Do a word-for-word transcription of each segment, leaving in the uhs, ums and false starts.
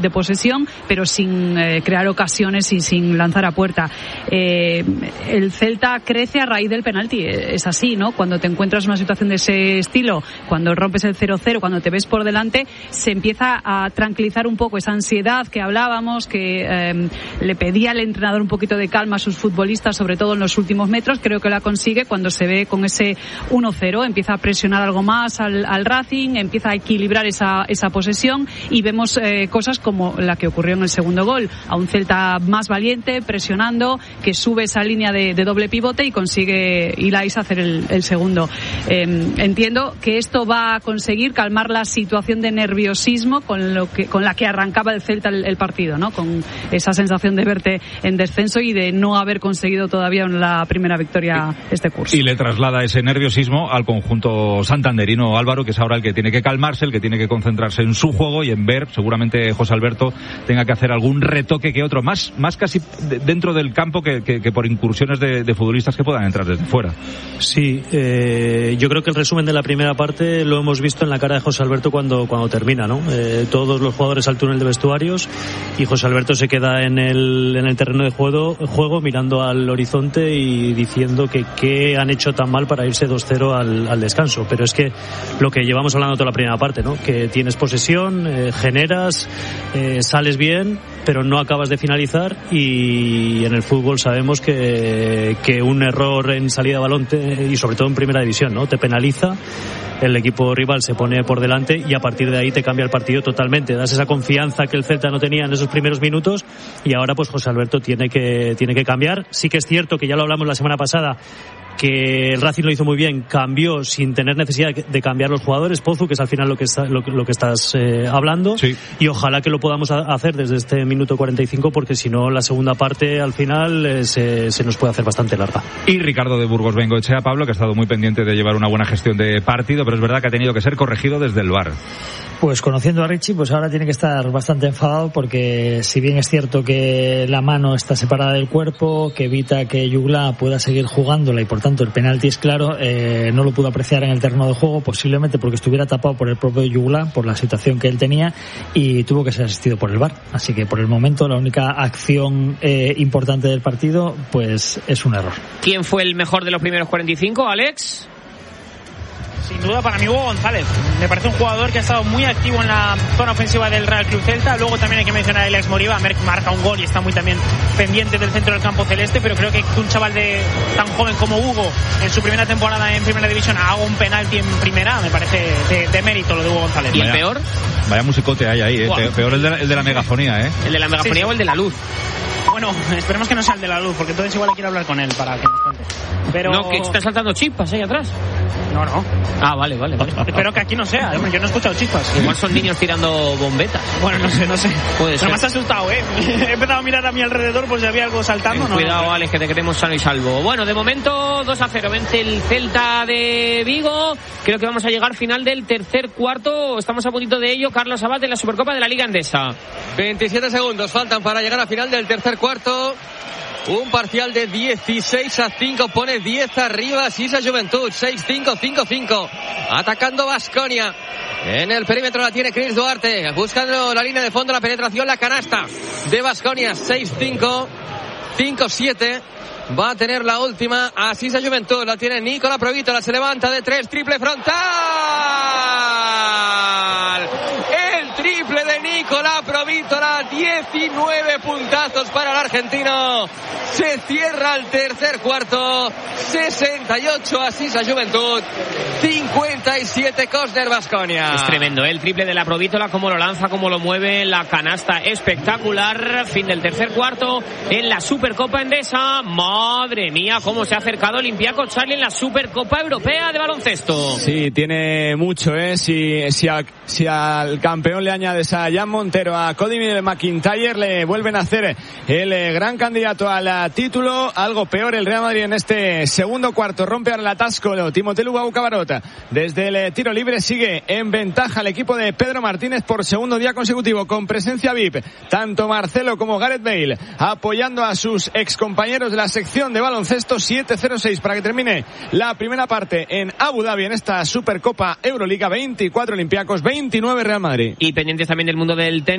de posesión, pero sin eh, crear ocasiones y sin lanzar a puerta. Eh, el Celta crece a raíz del penalti, es así, ¿no? Cuando te encuentras en una situación de ese estilo, cuando rompes el cero cero, cuando te ves por delante, se empieza a tranquilizar un poco esa ansiedad que hablábamos, que eh, le pedía al entrenador un poquito de calma a sus futbolistas, sobre todo en los últimos metros. Creo que la consigue cuando se ve con ese uno cero, empieza a presionar algo más al, al Racing, empieza a equilibrar esa, esa posesión y vemos eh, cosas como la que ocurrió en el segundo gol, a un Celta más valiente, presionando, que sube esa línea de, de doble pivote y consigue Ilais hacer el, el segundo. Eh, entiendo que esto va a conseguir calmar la situación de nerviosismo con lo que con la que arrancaba el Celta el, el partido, ¿no? Con esa sensación de verte en descenso y de no haber conseguido todavía la primera victoria este curso. Y le traslada ese nerviosismo al conjunto santanderino, Álvaro, que es ahora el que tiene que calmarse, el que tiene que concentrarse en su juego y en ver, seguramente José Alberto tenga que hacer algún retoque que otro, más, más casi dentro del campo que, que, que por incursiones de, de futbolistas que puedan entrar desde fuera. Sí, eh, yo creo que el resumen de la primera parte lo hemos visto en la cara de José Alberto cuando, cuando termina, ¿no? Eh, todos los jugadores al túnel de vestuarios y José Alberto se queda en el, en el terreno de juego, juego mirando al horizonte y diciendo que qué han hecho tan mal para irse dos cero al, al descanso. Pero es que lo que llevamos hablando toda la primera parte, ¿no? Que tienes posesión, eh, generas, eh, sales bien, pero no acabas de finalizar y en el fútbol sabemos que, que un error en salida de balón te, y sobre todo en primera división, ¿no? Te penaliza, el equipo rival se pone por delante y a partir de ahí te cambia el partido totalmente. Das esa confianza que el Celta no tenía en esos primeros minutos y ahora pues José Alberto tiene que, tiene que cambiar. Sí que es cierto que ya lo hablamos la semana pasada, que el Racing lo hizo muy bien, cambió sin tener necesidad de cambiar los jugadores, Pozu, que es al final lo que está, lo, lo que estás eh, hablando, sí. Y ojalá que lo podamos hacer desde este minuto cuarenta y cinco, porque si no la segunda parte al final eh, se, se nos puede hacer bastante larga. Y Ricardo de Burgos Bengoechea, Pablo, que ha estado muy pendiente de llevar una buena gestión de partido, pero es verdad que ha tenido que ser corregido desde el V A R. Pues conociendo a Richie, pues ahora tiene que estar bastante enfadado, porque si bien es cierto que la mano está separada del cuerpo, que evita que Jugla pueda seguir jugándola y por tanto el penalti es claro, eh, no lo pudo apreciar en el terreno de juego, posiblemente porque estuviera tapado por el propio Jugla, por la situación que él tenía, y tuvo que ser asistido por el V A R. Así que por el momento la única acción eh, importante del partido pues es un error. ¿Quién fue el mejor de los primeros cuarenta y cinco, Alex? Sin duda para mí Hugo González, me parece un jugador que ha estado muy activo en la zona ofensiva del Real Club Celta. Luego también hay que mencionar a Alex Moriba, marca un gol y está muy también pendiente del centro del campo celeste, pero creo que un chaval de tan joven como Hugo en su primera temporada en primera división haga un penalti en primera, me parece de, de mérito lo de Hugo González. ¿Y vaya, el peor? Vaya musicote hay ahí, ¿eh? Wow. Peor el de, la, el de la megafonía, ¿eh? ¿El de la megafonía sí, o el de la luz? Bueno, esperemos que no sea el de la luz, porque entonces igual quiero hablar con él para que nos cuente. Pero... No, que está saltando chispas ahí atrás. No, no. Ah, vale, vale, vale. Espero que aquí no sea. Yo no he escuchado chispas. Igual son niños tirando bombetas. Bueno, no sé, no sé. Puede Pero ser. me has asustado, ¿eh? He empezado a mirar a mi alrededor por si había algo saltando. Ten no, cuidado, no, Alex, que te queremos sano y salvo. Bueno, de momento dos a cero. Vence el Celta de Vigo. Creo que vamos a llegar final del tercer cuarto. Estamos a puntito de ello. Carlos Abad en la Supercopa de la Liga Endesa. veintisiete segundos faltan para llegar a final del tercer cuarto. Un parcial de dieciséis a cinco, pone diez arriba Sisa Juventud, seis cinco, cinco cinco. Atacando Baskonia. En el perímetro la tiene Chris Duarte, buscando la línea de fondo, la penetración, la canasta de Baskonia, seis cinco, cinco siete. Va a tener la última a Sisa Juventud, la tiene Nicola Provítola, se levanta de tres, triple frontal. El triple de Nicola Provítola, diecinueve puntazos para el argentino. Se cierra el tercer cuarto, sesenta y ocho a Sisa Juventud, cincuenta y siete Cosner Baskonia. Es tremendo, ¿eh? El triple de la Provítola, cómo lo lanza, cómo lo mueve, la canasta espectacular. Fin del tercer cuarto en la Supercopa Endesa. Madre mía, cómo se ha acercado Olympiacos, Charlie, en la Supercopa Europea de baloncesto. Sí, tiene mucho, ¿eh? Si, si, a, si al campeón le añades a Jan Montero, a Cody McIntyre, le vuelven a hacer el eh, gran candidato al título. Algo peor el Real Madrid en este segundo cuarto. Rompe ahora el atasco Timothée Lubabu-Cabarot. Desde el eh, tiro libre sigue en ventaja el equipo de Pedro Martínez por segundo día consecutivo, con presencia V I P. Tanto Marcelo como Gareth Bale apoyando a sus excompañeros de la sección de baloncesto. Siete cero seis para que termine la primera parte en Abu Dhabi en esta Supercopa Euroliga. Veinticuatro Olympiacos, veintinueve Real Madrid. Y pendientes también del mundo del tenis, como ha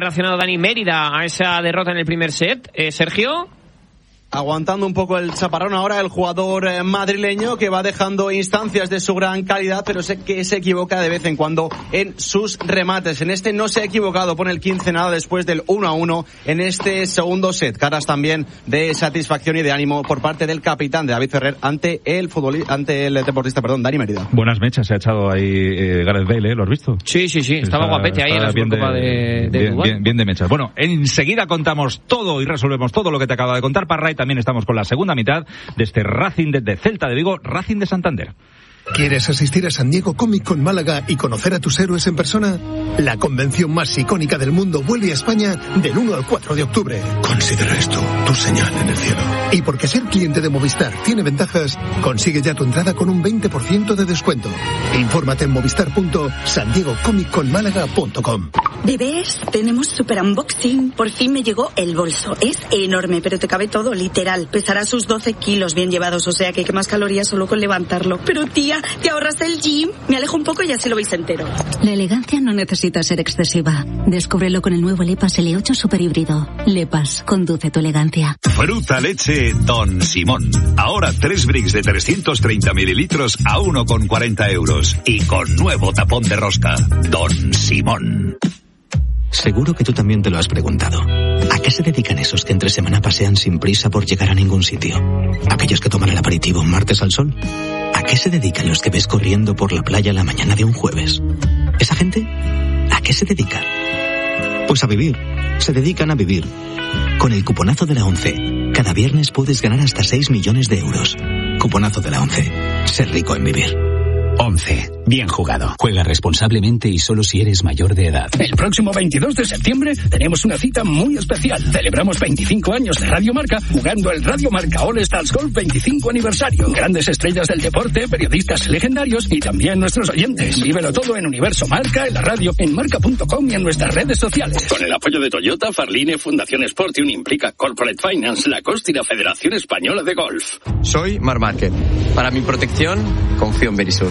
reaccionado Dani Mérida a esa derrota en el primer set? Eh, Sergio. Aguantando un poco el chaparrón ahora el jugador madrileño, que va dejando instancias de su gran calidad, pero sé que se equivoca de vez en cuando en sus remates. En este no se ha equivocado, pone el quince nada después del uno a uno en este segundo set. Caras también de satisfacción y de ánimo por parte del capitán de David Ferrer ante el futbolista, ante el deportista, perdón, Dani Mérida. Buenas mechas se ha echado ahí eh, Gareth Bale, ¿eh? ¿Lo has visto? Sí, sí, sí, estaba está, guapete ahí en la Supercopa de, de, de bien, bien, bien de mechas. Bueno, enseguida contamos todo y resolvemos todo lo que te acaba de contar Parray. También estamos con la segunda mitad de este Racing de, de Celta de Vigo, Racing de Santander. ¿Quieres asistir a San Diego Comic Con Málaga y conocer a tus héroes en persona? La convención más icónica del mundo vuelve a España del uno al cuatro de octubre. Considera esto tu señal en el cielo. Y porque ser cliente de Movistar tiene ventajas, consigue ya tu entrada con un veinte por ciento de descuento. Infórmate en movistar punto san diego comic con málaga punto com. Bebés, tenemos super unboxing. Por fin me llegó el bolso. Es enorme, pero te cabe todo, literal. Pesará sus doce kilos bien llevados, o sea que quemas calorías solo con levantarlo. Pero tía, te ahorras el gym. Me alejo un poco y así lo veis entero. La elegancia no necesita ser excesiva. Descúbrelo con el nuevo Lepas L ocho Super Híbrido. Lepas, conduce tu elegancia. Fruta leche Don Simón. Ahora tres bricks de trescientos treinta mililitros a uno con cuarenta euros. Y con nuevo tapón de rosca. Don Simón. Seguro que tú también te lo has preguntado. ¿A qué se dedican esos que entre semana pasean sin prisa por llegar a ningún sitio? ¿Aquellos que toman el aperitivo un martes al sol? ¿A qué se dedican los que ves corriendo por la playa la mañana de un jueves? ¿Esa gente? ¿A qué se dedica? Pues a vivir. Se dedican a vivir. Con el cuponazo de la ONCE, cada viernes puedes ganar hasta seis millones de euros. Cuponazo de la ONCE. Ser rico en vivir. once. Bien jugado. Juega responsablemente y solo si eres mayor de edad. El próximo veintidós de septiembre tenemos una cita muy especial. Celebramos veinticinco años de Radio Marca jugando el Radio Marca All Stars Golf veinticinco aniversario. Grandes estrellas del deporte, periodistas legendarios y también nuestros oyentes. Vívelo todo en Universo Marca, en la radio, en marca punto com y en nuestras redes sociales. Con el apoyo de Toyota, Farline, Fundación Sportium, Implica, Corporate Finance, Lacoste y la Federación Española de Golf. Soy Mar Márquez. Para mi protección, confío en Verisur.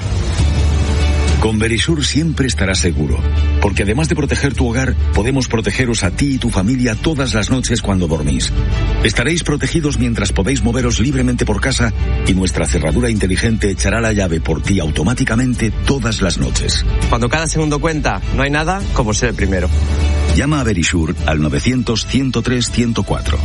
Con Verisur siempre estarás seguro, porque además de proteger tu hogar, podemos protegeros a ti y tu familia todas las noches cuando dormís. Estaréis protegidos mientras podéis moveros libremente por casa y nuestra cerradura inteligente echará la llave por ti automáticamente todas las noches. Cuando cada segundo cuenta, no hay nada como ser el primero. Llama a Verisur al novecientos, ciento tres, ciento cuatro.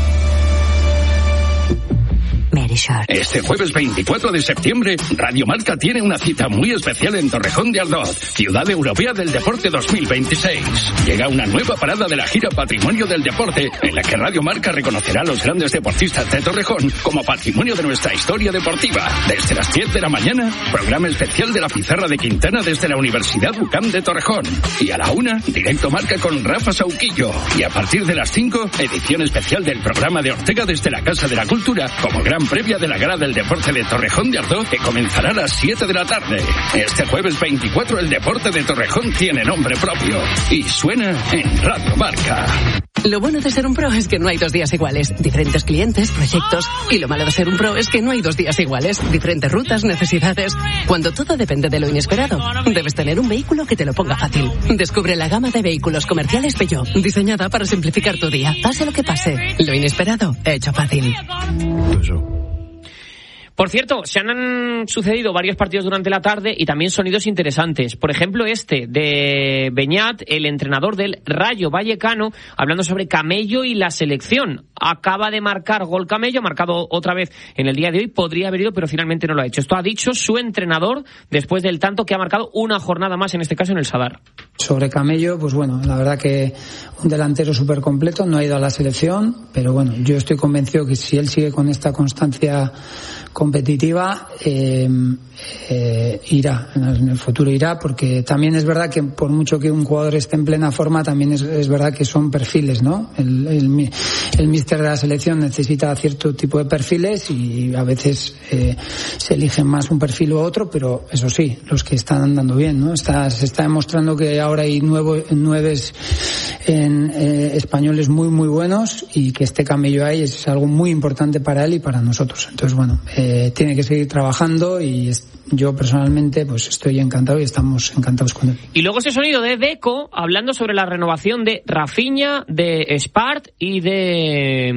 Este jueves veinticuatro de septiembre, Radio Marca tiene una cita muy especial en Torrejón de Ardoz, Ciudad Europea del Deporte dos mil veintiséis. Llega una nueva parada de la gira Patrimonio del Deporte, en la que Radio Marca reconocerá a los grandes deportistas de Torrejón como patrimonio de nuestra historia deportiva. Desde las diez de la mañana, programa especial de la Pizarra de Quintana desde la Universidad U C A M de Torrejón. Y a la una, directo Marca con Rafa Sauquillo. Y a partir de las cinco, edición especial del programa de Ortega desde la Casa de la Cultura, como gran previa de la Gala del Deporte de Torrejón de Ardoz, que comenzará a las siete de la tarde. Este jueves veinticuatro el deporte de Torrejón tiene nombre propio y suena en Radio Marca. Lo bueno de ser un pro es que no hay dos días iguales. Diferentes clientes, proyectos. Y lo malo de ser un pro es que no hay dos días iguales. Diferentes rutas, necesidades. Cuando todo depende de lo inesperado, debes tener un vehículo que te lo ponga fácil. Descubre la gama de vehículos comerciales Peugeot, diseñada para simplificar tu día. Pase lo que pase, lo inesperado, hecho fácil. Por cierto, se han sucedido varios partidos durante la tarde y también sonidos interesantes. Por ejemplo, este de Beñat, el entrenador del Rayo Vallecano, hablando sobre Camello y la selección. Acaba de marcar gol Camello, ha marcado otra vez en el día de hoy. Podría haber ido, pero finalmente no lo ha hecho. Esto ha dicho su entrenador después del tanto que ha marcado una jornada más, en este caso en el Sadar. Sobre Camello, pues bueno, la verdad que un delantero súper completo, no ha ido a la selección, pero bueno, yo estoy convencido que si él sigue con esta constancia competitiva, eh, eh, irá, en el futuro irá, porque también es verdad que por mucho que un jugador esté en plena forma, también es, es verdad que son perfiles, ¿no? El, el, el míster de la selección necesita cierto tipo de perfiles y a veces eh, se eligen más un perfil u otro, pero eso sí, los que están andando bien, ¿no? Está, se está demostrando que ahora hay nuevo, nueves en, eh, españoles muy muy buenos y que este Camello ahí es algo muy importante para él y para nosotros. Entonces, bueno, eh, tiene que seguir trabajando y es, yo personalmente pues estoy encantado y estamos encantados con él. Y luego ese sonido de Deco hablando sobre la renovación de Rafinha, de Espart y de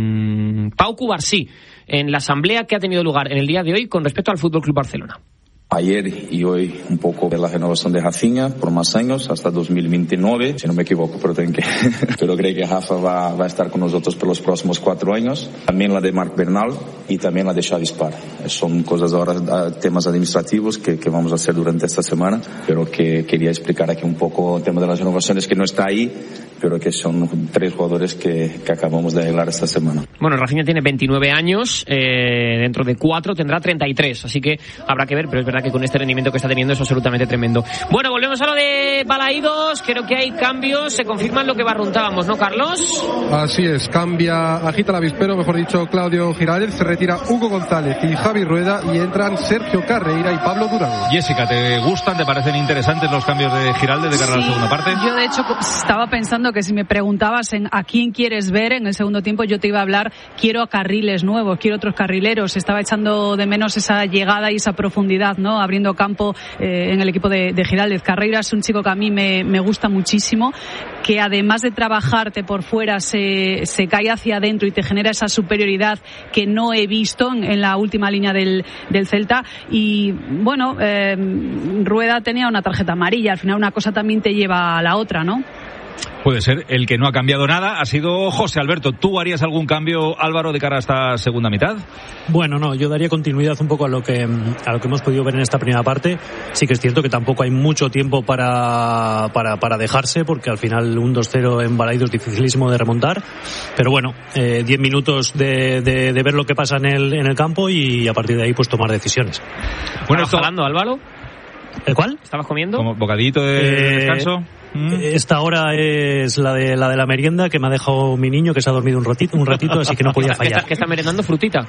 mmm, Pau Cubarsí en la asamblea que ha tenido lugar en el día de hoy con respecto al F C Barcelona. Ayer y hoy un poco de la renovación de Rafinha por más años, hasta dos mil veintinueve, si no me equivoco, pero, tengo que, pero creo que Rafa va, va a estar con nosotros por los próximos cuatro años. También la de Marc Bernal y también la de Xavi Espart. Son cosas ahora, temas administrativos que, que vamos a hacer durante esta semana, pero que quería explicar aquí un poco el tema de las renovaciones que no está ahí, pero que son tres jugadores que, que acabamos de arreglar esta semana. Bueno, Rafinha tiene veintinueve años, eh, dentro de cuatro tendrá treinta y tres, así que habrá que ver, pero es verdad que con este rendimiento que está teniendo es absolutamente tremendo. Bueno, volvemos a lo de Balaídos, creo que hay cambios, se confirman lo que barruntábamos, ¿no, Carlos? Así es, cambia, agita el avispero, mejor dicho, Claudio Giraldez, se retira Hugo González y Javi Rueda y entran Sergio Carreira y Pablo Durán. Jessica, ¿te gustan, te parecen interesantes los cambios de Giraldez de cara sí, a la segunda parte? Yo de hecho estaba pensando que si me preguntabas en a quién quieres ver en el segundo tiempo, yo te iba a hablar, quiero a carriles nuevos, quiero otros carrileros, estaba echando de menos esa llegada y esa profundidad, ¿no? Abriendo campo eh, en el equipo de, de Giraldez. Carreira es un chico que a mí me, me gusta muchísimo, que además de trabajarte por fuera se, se cae hacia adentro y te genera esa superioridad que no he visto en, en la última línea del, del Celta. Y bueno, eh, Rueda tenía una tarjeta amarilla, al final una cosa también te lleva a la otra, ¿no? Puede ser. El que no ha cambiado nada ha sido José Alberto. ¿Tú harías algún cambio, Álvaro, de cara a esta segunda mitad? Bueno, no, yo daría continuidad un poco a lo que a lo que hemos podido ver en esta primera parte. Sí que es cierto que tampoco hay mucho tiempo para para, para dejarse, porque al final un dos cero en Balaídos es dificilísimo de remontar. Pero bueno, eh, diez minutos de, de, de ver lo que pasa en el, en el campo y a partir de ahí pues tomar decisiones. Bueno, ¿estabas hablando, Álvaro? ¿El cuál? ¿Estabas comiendo? ¿Como bocadillito de eh, descanso? Esta hora es la de la de la merienda que me ha dejado mi niño, que se ha dormido un ratito, un ratito así que no podía fallar. ¿Qué está, qué está merendando? ¿Frutita?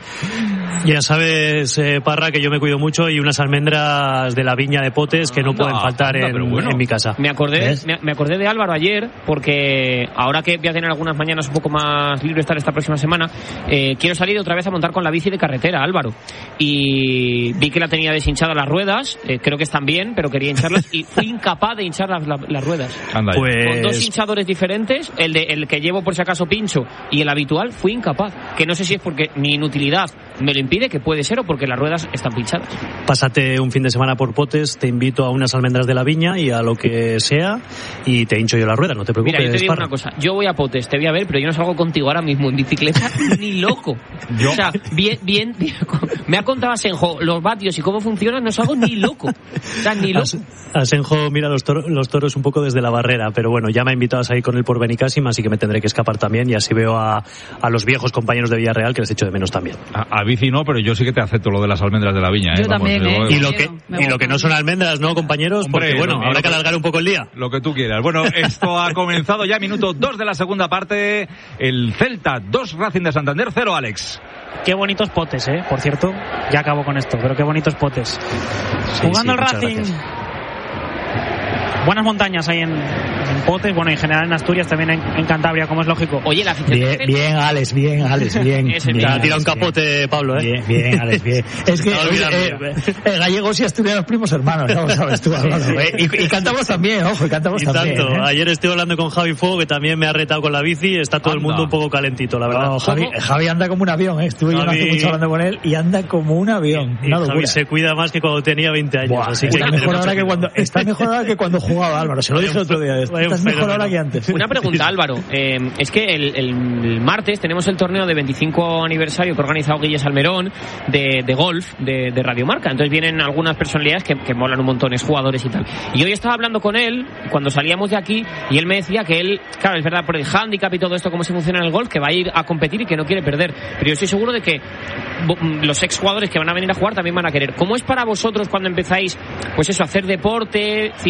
Ya sabes, eh, Parra, que yo me cuido mucho, y unas almendras de la viña de Potes que no, no pueden faltar anda, en, bueno. en mi casa. Me acordé, me, me acordé de Álvaro ayer, porque ahora que voy a tener algunas mañanas un poco más libre estar esta próxima semana, eh, quiero salir otra vez a montar con la bici de carretera, Álvaro. Y vi que la tenía deshinchada las ruedas, eh, creo que están bien, pero quería hincharlas y fui incapaz de hinchar las, las, las ruedas. Anda, pues... Con dos hinchadores diferentes, el de el que llevo por si acaso pincho y el habitual, fui incapaz. Que no sé si es porque mi inutilidad me lo impide, que puede ser, o porque las ruedas están pinchadas. Pásate un fin de semana por Potes, te invito a unas almendras de la viña y a lo que sea, y te hincho yo la rueda, no te preocupes. Mira, yo te digo Parra. una cosa, yo voy a Potes, te voy a ver, pero yo no salgo contigo ahora mismo en bicicleta ni loco. Yo... O sea, bien, bien, bien, me ha contado Asenjo los vatios y cómo funcionan, no salgo ni loco. O sea, ni loco. Asenjo mira los toros, los toros un poco desde la barrera, pero bueno, ya me ha invitado a salir con él por Benicàssim, así que me tendré que escapar también, y así veo a, a los viejos compañeros de Villarreal, que les echo de menos también. A, a bici no, pero yo sí que te acepto lo de las almendras de la viña. Yo ¿eh? también, Vamos, ¿eh? Y lo que, y lo que no son almendras, ¿no, compañeros? Hombre, porque bueno, lo, habrá lo que alargar un poco el día. Lo que tú quieras. Bueno, esto ha comenzado ya, minuto dos de la segunda parte. El Celta dos, Racing de Santander cero, Alex. Qué bonitos Potes, ¿eh? Por cierto, ya acabo con esto, pero qué bonitos Potes. Sí, Jugando sí, el Racing... Gracias. Buenas montañas hay en, en Potes, bueno, en general en Asturias, también en, en Cantabria, como es lógico. Oye, la afición... Bien, bien, Alex, bien, Alex, bien. Ese bien, tira un capote, bien. Pablo, ¿eh? Bien, bien, Alex, bien. Es que eh, eh, gallegos y asturianos primos hermanos, ¿no? ¿Sabes tú, Álvaro? ¿Eh? Y, y cantamos también, ojo, y cantamos y también. Tanto. ¿eh? Ayer estuve hablando con Javi Fuego, que también me ha retado con la bici, está todo anda. el mundo un poco calentito, la verdad. No, Javi, Javi anda como un avión, ¿eh? Estuve Javi... yo no hace mucho hablando con él y anda como un avión. Y, y Javi se cuida más que cuando tenía veinte años. Buah, así está, que mejor ahora que cuando, está mejor ahora que cuando jugaba, Álvaro, se lo dije otro día. Estás mejor ahora que antes. Una pregunta, Álvaro. Eh, es que el, el martes tenemos el torneo de veinticinco aniversario que ha organizado Guille Salmerón de, de golf de, de Radio Marca. Entonces vienen algunas personalidades que, que molan un montón, es jugadores y tal. Y hoy estaba hablando con él cuando salíamos de aquí y él me decía que él, claro, es verdad, por el handicap y todo esto, cómo se funciona en el golf, que va a ir a competir y que no quiere perder. Pero yo estoy seguro de que los exjugadores que van a venir a jugar también van a querer. ¿Cómo es para vosotros cuando empezáis, pues eso, hacer deporte, ciclismo,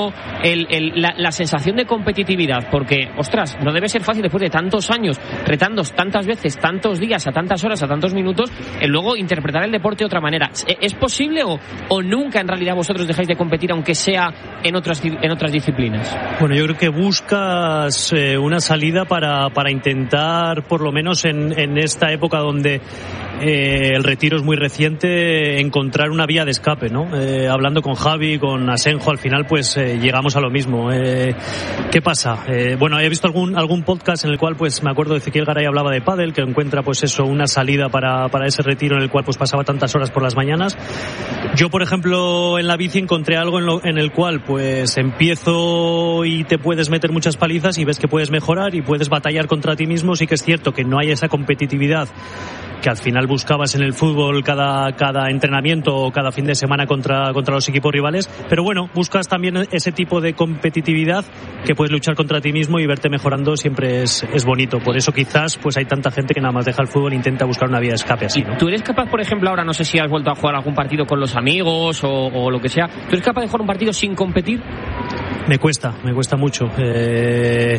mismo el, el, la, la sensación de competitividad, porque, ostras, no debe ser fácil después de tantos años, retando tantas veces, tantos días, a tantas horas, a tantos minutos, el luego interpretar el deporte de otra manera. ¿Es posible o, o nunca en realidad vosotros dejáis de competir, aunque sea en otras, en otras disciplinas? Bueno, yo creo que buscas eh, una salida para, para intentar, por lo menos en, en esta época donde eh, el retiro es muy reciente, encontrar una vía de escape, ¿no? Eh, hablando con Javi, con Asenjo, al final pues eh, llegamos a lo mismo. Eh, ¿Qué pasa? Eh, bueno, he visto algún algún podcast en el cual pues me acuerdo de Ezequiel Garay hablaba de pádel, que encuentra pues eso, una salida para, para ese retiro en el cual pues pasaba tantas horas por las mañanas. Yo, por ejemplo, en la bici encontré algo en, lo, en el cual pues empiezo y te puedes meter muchas palizas y ves que puedes mejorar y puedes batallar contra ti mismo. Sí que es cierto que no hay esa competitividad que al final buscabas en el fútbol cada, cada entrenamiento o cada fin de semana contra, contra los equipos rivales, pero bueno, buscas también ese tipo de competitividad que puedes luchar contra ti mismo y verte mejorando siempre es, es bonito. Por eso quizás pues hay tanta gente que nada más deja el fútbol e intenta buscar una vía de escape así, ¿no? ¿Tú eres capaz, por ejemplo, ahora no sé si has vuelto a jugar algún partido con los amigos o, o lo que sea, ¿tú eres capaz de jugar un partido sin competir? Me cuesta, me cuesta mucho. Eh...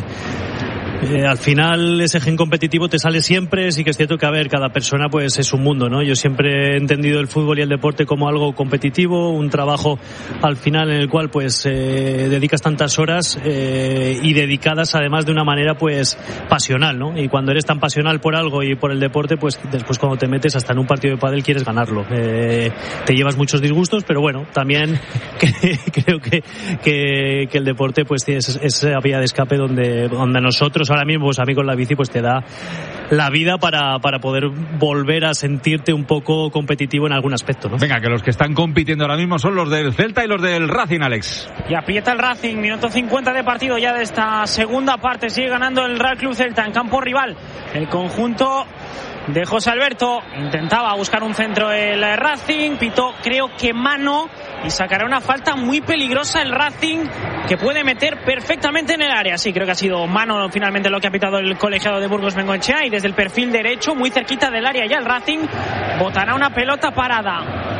Eh, al final ese gen competitivo te sale siempre. Sí que es cierto que, a ver, cada persona pues es un mundo, ¿no? Yo siempre he entendido el fútbol y el deporte como algo competitivo, un trabajo al final en el cual pues eh, dedicas tantas horas eh, y dedicadas además de una manera pues pasional, ¿no? Y cuando eres tan pasional por algo y por el deporte, pues después cuando te metes hasta en un partido de pádel quieres ganarlo. Eh, te llevas muchos disgustos, pero bueno, también que, creo que, que, que el deporte pues es esa vía de escape donde, donde nosotros ahora mismo, pues a mí con la bici pues te da la vida para, para poder volver a sentirte un poco competitivo en algún aspecto, ¿no? Venga, que los que están compitiendo ahora mismo son los del Celta y los del Racing, Alex. Y aprieta el Racing, minuto cincuenta de partido ya de esta segunda parte, sigue ganando el Real Club Celta en campo rival. El conjunto de José Alberto intentaba buscar un centro el Racing, pitó creo que mano y sacará una falta muy peligrosa el Racing, que puede meter perfectamente en el área. Sí, creo que ha sido mano finalmente lo que ha pitado el colegiado de Burgos Bengoechea, y desde el perfil derecho, muy cerquita del área ya el Racing botará una pelota parada.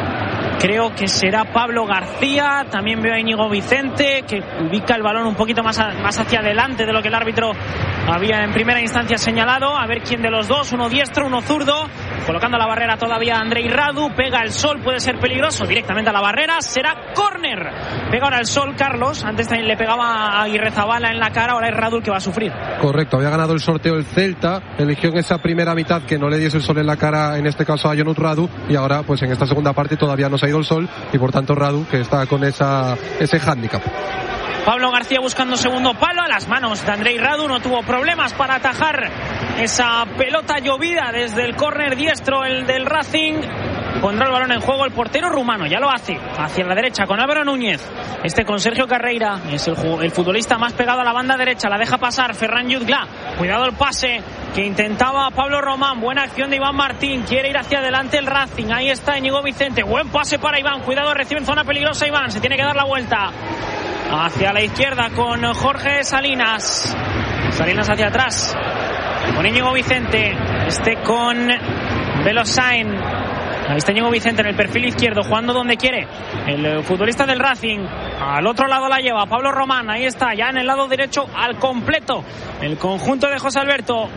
Creo que será Pablo García. También veo a Íñigo Vicente, que ubica el balón un poquito más, a, más hacia adelante de lo que el árbitro había en primera instancia señalado. A ver quién de los dos, uno diestro, uno zurdo. Colocando la barrera todavía Andrei Radu. Pega el sol, puede ser peligroso. Directamente a la barrera, será córner. Pega ahora el sol, Carlos. Antes también le pegaba a Aguirre Zabala en la cara. Ahora es Radu el que va a sufrir. Correcto, había ganado el sorteo el Celta. Eligió en esa primera mitad que no le diese el sol en la cara, en este caso a Jonut Radu. Y ahora, pues en esta segunda parte todavía no se ha ido el sol. Y por tanto Radu, que está con esa ese hándicap. Pablo García buscando segundo palo, a las manos de Andrei Radu, no tuvo problemas para atajar esa pelota llovida desde el córner diestro, el del Racing. Pondrá el balón en juego el portero rumano, ya lo hace, hacia la derecha con Álvaro Núñez, este con Sergio Carreira, es el, el futbolista más pegado a la banda derecha, la deja pasar Ferran Jutgla, cuidado el pase que intentaba Pablo Román, buena acción de Iván Martín, quiere ir hacia adelante el Racing, ahí está Íñigo Vicente, buen pase para Iván, cuidado, recibe en zona peligrosa Iván, se tiene que dar la vuelta hacia la izquierda con Jorge Salinas, Salinas hacia atrás con Íñigo Vicente, este con Belosain. Ahí está Íñigo Vicente en el perfil izquierdo, jugando donde quiere. El futbolista del Racing, al otro lado la lleva Pablo Román, ahí está, ya en el lado derecho al completo. El conjunto de José Alberto.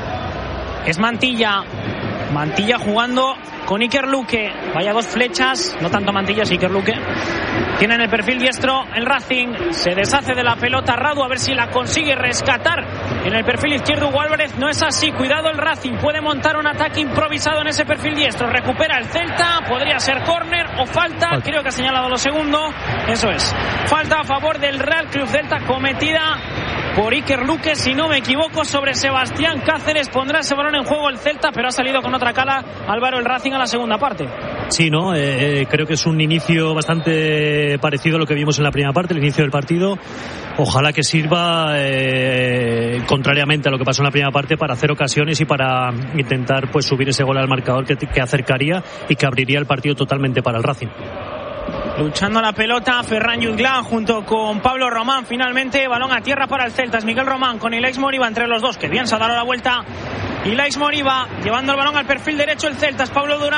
Es Mantilla. Mantilla jugando con Iker Luque. Vaya dos flechas, no tanto Mantilla, sí Iker Luque. Tiene en el perfil diestro el Racing. Se deshace de la pelota Radu, a ver si la consigue rescatar. En el perfil izquierdo Hugo Álvarez, no es así. Cuidado el Racing, puede montar un ataque improvisado en ese perfil diestro. Recupera el Celta, podría ser córner o falta. falta. Creo que ha señalado lo segundo. Eso es. Falta a favor del Real Club Celta cometida por Iker Luque, si no me equivoco, sobre Sebastián Cáceres. Pondrá ese balón en juego el Celta, pero ha salido con otra cara Álvaro el Racing a la segunda parte. Sí, ¿no? Eh, creo que es un inicio bastante parecido a lo que vimos en la primera parte, el inicio del partido. Ojalá que sirva, eh, contrariamente a lo que pasó en la primera parte, para hacer ocasiones y para intentar pues subir ese gol al marcador que, que acercaría y que abriría el partido totalmente para el Racing. Luchando la pelota Ferran Jutgla junto con Pablo Román. Finalmente balón a tierra para el Celta. Es Miguel Román con Ilaix Moriba entre los dos, que bien se ha dado la vuelta Ilaix Moriba, llevando el balón al perfil derecho el Celta. Es Pablo Durán,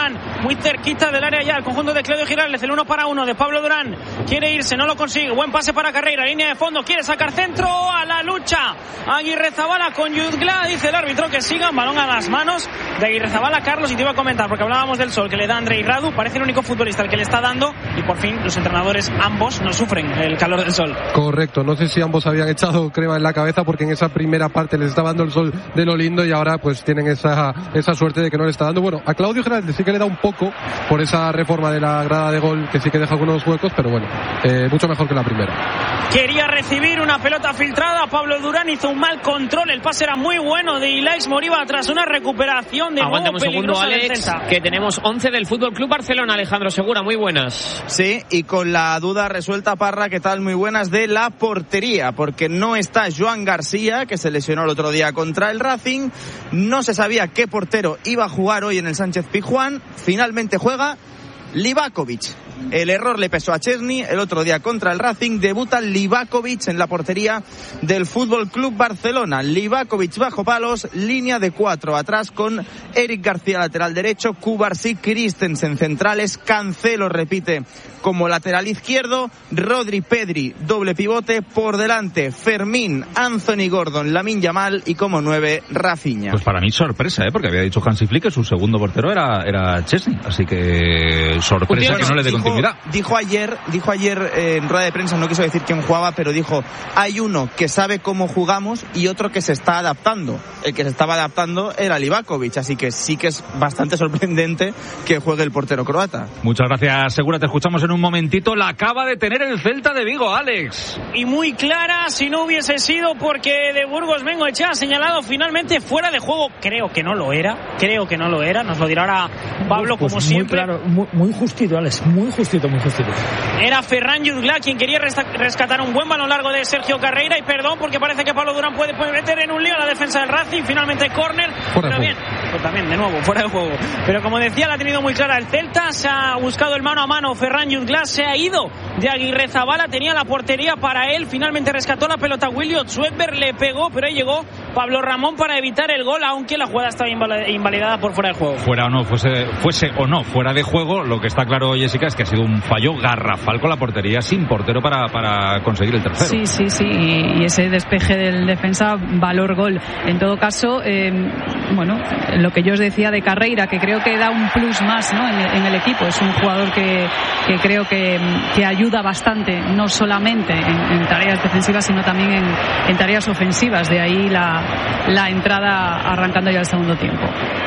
muy cerquita del área ya. El conjunto de Claudio Giraldez, el uno para uno de Pablo Durán. Quiere irse, no lo consigue. Buen pase para Carreira, línea de fondo. Quiere sacar centro a la lucha. Aguirrezabala con Yuzgla. Dice el árbitro que sigan. Balón a las manos de Aguirrezabala. Carlos, y te iba a comentar, porque hablábamos del sol que le da Andrei Radu. Parece el único futbolista al que le está dando. Y por fin los entrenadores ambos no sufren el calor del sol. Correcto. No sé si ambos habían echado crema en la cabeza, porque en esa primera parte les estaba dando el sol de lo lindo y ahora pues tienen esa, esa suerte de que no le está dando. Bueno, a Claudio Giraldez sí que le da un poco por esa reforma de la grada de gol, que sí que deja algunos huecos, pero bueno, eh, mucho mejor que la primera. Quería recibir una pelota filtrada. Pablo Durán hizo un mal control. El pase era muy bueno de Ilaix Moriba tras una recuperación de Aguanta nuevo un segundo, Alex, que tenemos once del Fútbol Club Barcelona. Alejandro Segura, muy buenas. Sí, y con la duda resuelta, Parra, ¿qué tal? Muy buenas, de la portería, porque no está Joan García, que se lesionó el otro día contra el Racing. No se sabía qué portero iba a jugar hoy en el Sánchez Pizjuán. Finalmente juega Livakovic. El error le pesó a Chesney el otro día contra el Racing. Debuta Livakovic en la portería del Fútbol Club Barcelona. Livakovic bajo palos, línea de cuatro atrás con Eric García lateral derecho, Cubarsí, Christensen centrales, Cancelo repite como lateral izquierdo, Rodri, Pedri doble pivote, por delante Fermín, Anthony Gordon, Lamine Yamal y como nueve Rafinha. Pues para mí sorpresa, ¿eh? Porque había dicho Hansi Flick que su segundo portero era, era Chesney, así que sorpresa que no le dé continuidad. Dijo ayer, dijo ayer eh, en rueda de prensa, no quiso decir quién jugaba, pero dijo, hay uno que sabe cómo jugamos y otro que se está adaptando. El que se estaba adaptando era Livakovic, así que sí que es bastante sorprendente que juegue el portero croata. Muchas gracias, Segura, te escuchamos en un momentito. La acaba de tener el Celta de Vigo, Alex. Y muy clara, si no hubiese sido porque de Burgos Bengoechea ha señalado finalmente fuera de juego. Creo que no lo era, creo que no lo era, nos lo dirá ahora Pablo, pues como muy siempre. Claro, muy, muy justito, Alex, muy justito, muy justito. Era Ferran Yuzgla quien quería rescatar un buen balón largo de Sergio Carreira, y perdón porque parece que Pablo Durán puede, puede meter en un lío a la defensa del Racing. Finalmente córner, pero bien, pues también de nuevo fuera de juego. Pero como decía, la ha tenido muy clara el Celta, se ha buscado el mano a mano. Ferran Yuzgla se ha ido de Aguirrezabala, tenía la portería para él, finalmente rescató la pelota Williot Swedberg, le pegó, pero ahí llegó Pablo Ramón para evitar el gol, aunque la jugada estaba invalidada por fuera de juego. Fuera o no, fuese, fuese o no fuera de juego, lo que está claro, Jessica, es que ha sido un fallo garrafal con la portería, sin portero para, para conseguir el tercero. Sí, sí, sí, y ese despeje del defensa, valor gol. En todo caso, eh, bueno, lo que yo os decía de Carreira, que creo que da un plus más, ¿no?, en, en el equipo. Es un jugador que, que creo que, que ayuda bastante, no solamente en, en tareas defensivas, sino también en, en tareas ofensivas. De ahí la, la entrada arrancando ya el segundo tiempo.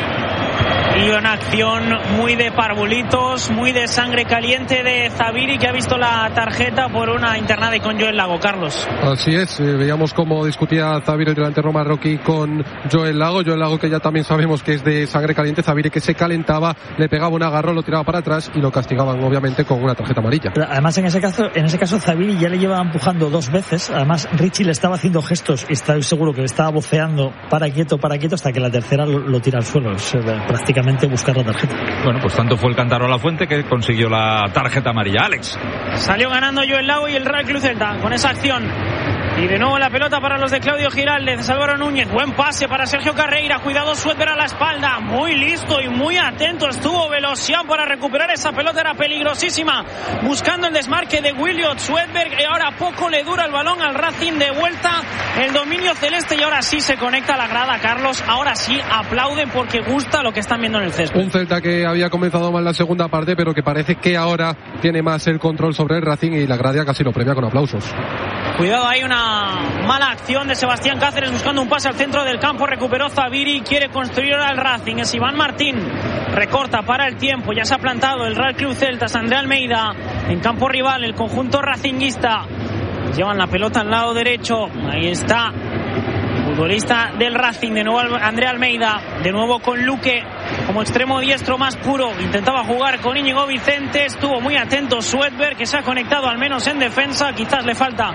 Y una acción muy de parvulitos, muy de sangre caliente de Zaviri, que ha visto la tarjeta por una internada y con Joel Lago. Carlos. Así es, eh, veíamos cómo discutía Zaviri, el delantero marroquí, con Joel Lago. Joel Lago, que ya también sabemos que es de sangre caliente. Zaviri, que se calentaba, le pegaba un agarro, lo tiraba para atrás y lo castigaban obviamente con una tarjeta amarilla. Además, en ese caso, en ese caso Zaviri ya le llevaba empujando dos veces. Además, Richie le estaba haciendo gestos y estoy seguro que le estaba voceando para quieto, para quieto, hasta que la tercera lo, lo tira al suelo. Es, eh, prácticamente buscar la tarjeta. Bueno, pues tanto fue el cántaro a la fuente que consiguió la tarjeta amarilla. Alex. Salió ganando Joel Lago y el Real Club Celta con esa acción. Y de nuevo la pelota para los de Claudio Giraldez, Álvaro Núñez, buen pase para Sergio Carreira, cuidado Swedberg a la espalda, muy listo y muy atento estuvo Velocián para recuperar esa pelota, era peligrosísima, buscando el desmarque de Williot Swedberg, y ahora poco le dura el balón al Racing, de vuelta el dominio celeste, y ahora sí se conecta a la grada, Carlos, ahora sí aplauden porque gusta lo que están viendo en el césped. Un Celta que había comenzado mal la segunda parte, pero que parece que ahora tiene más el control sobre el Racing, y la grada casi lo premia con aplausos. Cuidado, hay una mala acción de Sebastián Cáceres buscando un pase al centro del campo, recuperó Zaviri, quiere construir ahora el Racing, es Iván Martín, recorta para el tiempo, ya se ha plantado el Real Club Celta, André Almeida en campo rival, el conjunto racinguista, llevan la pelota al lado derecho, ahí está futbolista del Racing, de nuevo André Almeida, de nuevo con Luque como extremo diestro más puro, intentaba jugar con Íñigo Vicente, estuvo muy atento Swedberg, que se ha conectado al menos en defensa, quizás le falta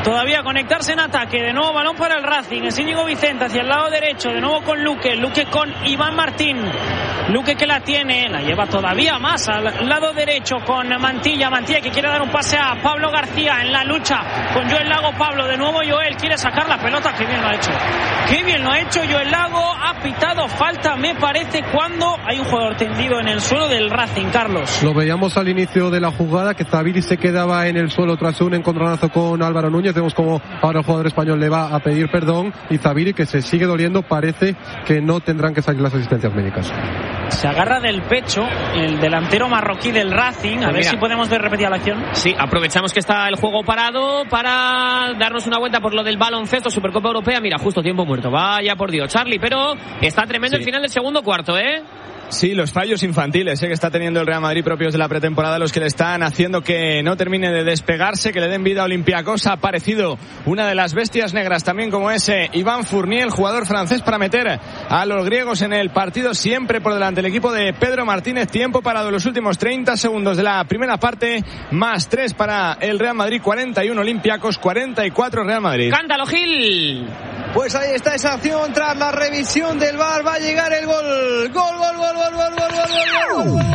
todavía conectarse en ataque. De nuevo balón para el Racing. Es Íñigo Vicente hacia el lado derecho. De nuevo con Luque. Luque con Iván Martín. Luque que la tiene. La lleva todavía más al lado derecho con Mantilla. Mantilla que quiere dar un pase a Pablo García en la lucha con Joel Lago. Pablo. De nuevo Joel quiere sacar la pelota. Qué bien lo ha hecho. Qué bien lo ha hecho Joel Lago. Ha pitado falta, me parece, cuando hay un jugador tendido en el suelo del Racing, Carlos. Lo veíamos al inicio de la jugada, que Zabiri se quedaba en el suelo tras un encontronazo con Álvaro Núñez. Vemos como ahora el jugador español le va a pedir perdón, y Zabiri, que se sigue doliendo, parece que no tendrán que salir las asistencias médicas. Se agarra del pecho el delantero marroquí del Racing. A pues ver mira, si podemos ver repetida la acción. Sí, aprovechamos que está el juego parado para darnos una vuelta por lo del baloncesto, Supercopa Europea. Mira, justo tiempo muerto. Vaya por Dios, Charlie, pero está tremendo sí. El final del segundo cuarto, ¿eh? Sí, los fallos infantiles ¿eh? que está teniendo el Real Madrid propios de la pretemporada, los que le están haciendo que no termine de despegarse, que le den vida a Olympiacos. Ha aparecido una de las bestias negras también, como ese Iván Fournier, el jugador francés, para meter a los griegos en el partido, siempre por delante el equipo de Pedro Martínez. Tiempo parado los últimos treinta segundos de la primera parte, más tres para el Real Madrid, cuarenta y uno Olympiacos, cuarenta y cuatro Real Madrid. ¡Cántalo, Gil! Pues ahí está esa acción tras la revisión del V A R. Va a llegar el gol. Gol, gol, gol, gol, gol, gol, gol, gol, gol,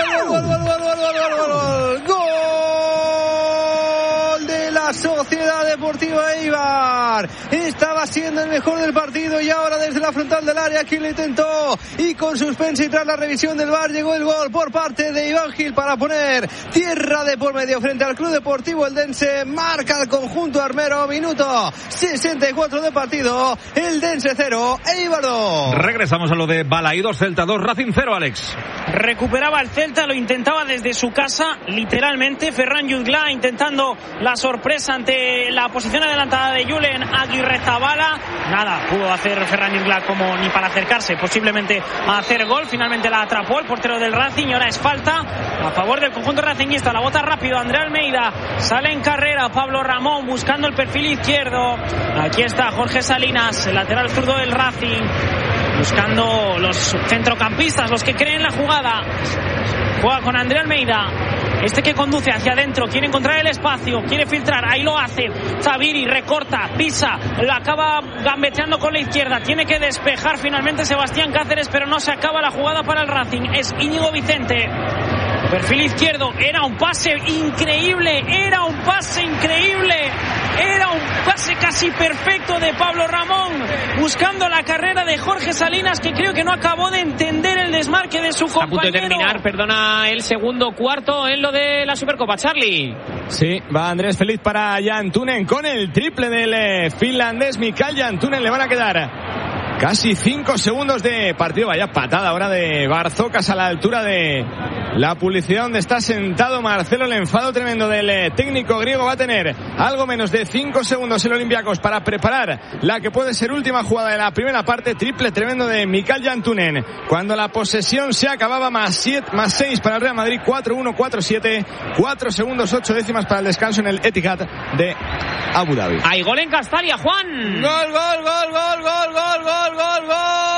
gol, gol, gol de la Sociedad Deportiva Eibar. Estaba siendo el mejor del partido y ahora desde la frontal del área quien le intentó, y con suspense y tras la revisión del V A R llegó el gol por parte de Iván Gil para poner tierra de por medio frente al Club Deportivo Eldense. Marca el conjunto armero, minuto sesenta y cuatro de partido. Eldense cero, Eibar dos. Regresamos a lo de Balaídos, Celta dos, Racing cero, Alex. Recuperaba el Celta, lo intentaba desde su casa, literalmente. Ferran Jutgla intentando la sorpresa ante la posición adelantada de Julen Aguirrezabala. Nada pudo hacer Ferran Jutgla como ni para acercarse posiblemente a hacer gol. Finalmente la atrapó el portero del Racing y ahora es falta a favor del conjunto racinguista. La bota rápido André Almeida, sale en carrera Pablo Ramón buscando el perfil izquierdo. Aquí está Jorge Salinas, el lateral zurdo del Racing, buscando los centrocampistas, los que creen la jugada. Juega con André Almeida, este que conduce hacia adentro, quiere encontrar el espacio, quiere filtrar, ahí lo hace. Zabiri recorta, pisa, la acaba gambeteando con la izquierda, tiene que despejar finalmente Sebastián Cáceres, pero no se acaba la jugada para el Racing. Es Íñigo Vicente, perfil izquierdo, era un pase increíble, era un pase increíble, era un pase casi perfecto de Pablo Ramón, buscando la carrera de Jorge Salinas, que creo que no acabó de entender el desmarque de su compañero. A punto de terminar, perdona, el segundo cuarto en lo de la Supercopa, Charlie. Sí, va Andrés Feliz para Jan Tunen con el triple del eh, finlandés Mikael Jan Tunen. Le van a quedar casi cinco segundos de partido. Vaya patada ahora de Barzocas a la altura de la publicidad donde está sentado Marcelo. El enfado tremendo del eh, técnico griego. Va a tener algo menos de cinco segundos el Olympiacos para preparar la que puede ser última jugada de la primera parte. Triple tremendo de Mikael Jan Tunen cuando la posesión se acababa. Más siete, más seis para el Real Madrid. cuatro uno, cuatro siete, cuatro segundos, ocho décimas para el descanso en el Etihad de Abu Dhabi. Hay gol en Castalia, Juan. Gol, gol, gol, gol, gol, gol, gol, gol,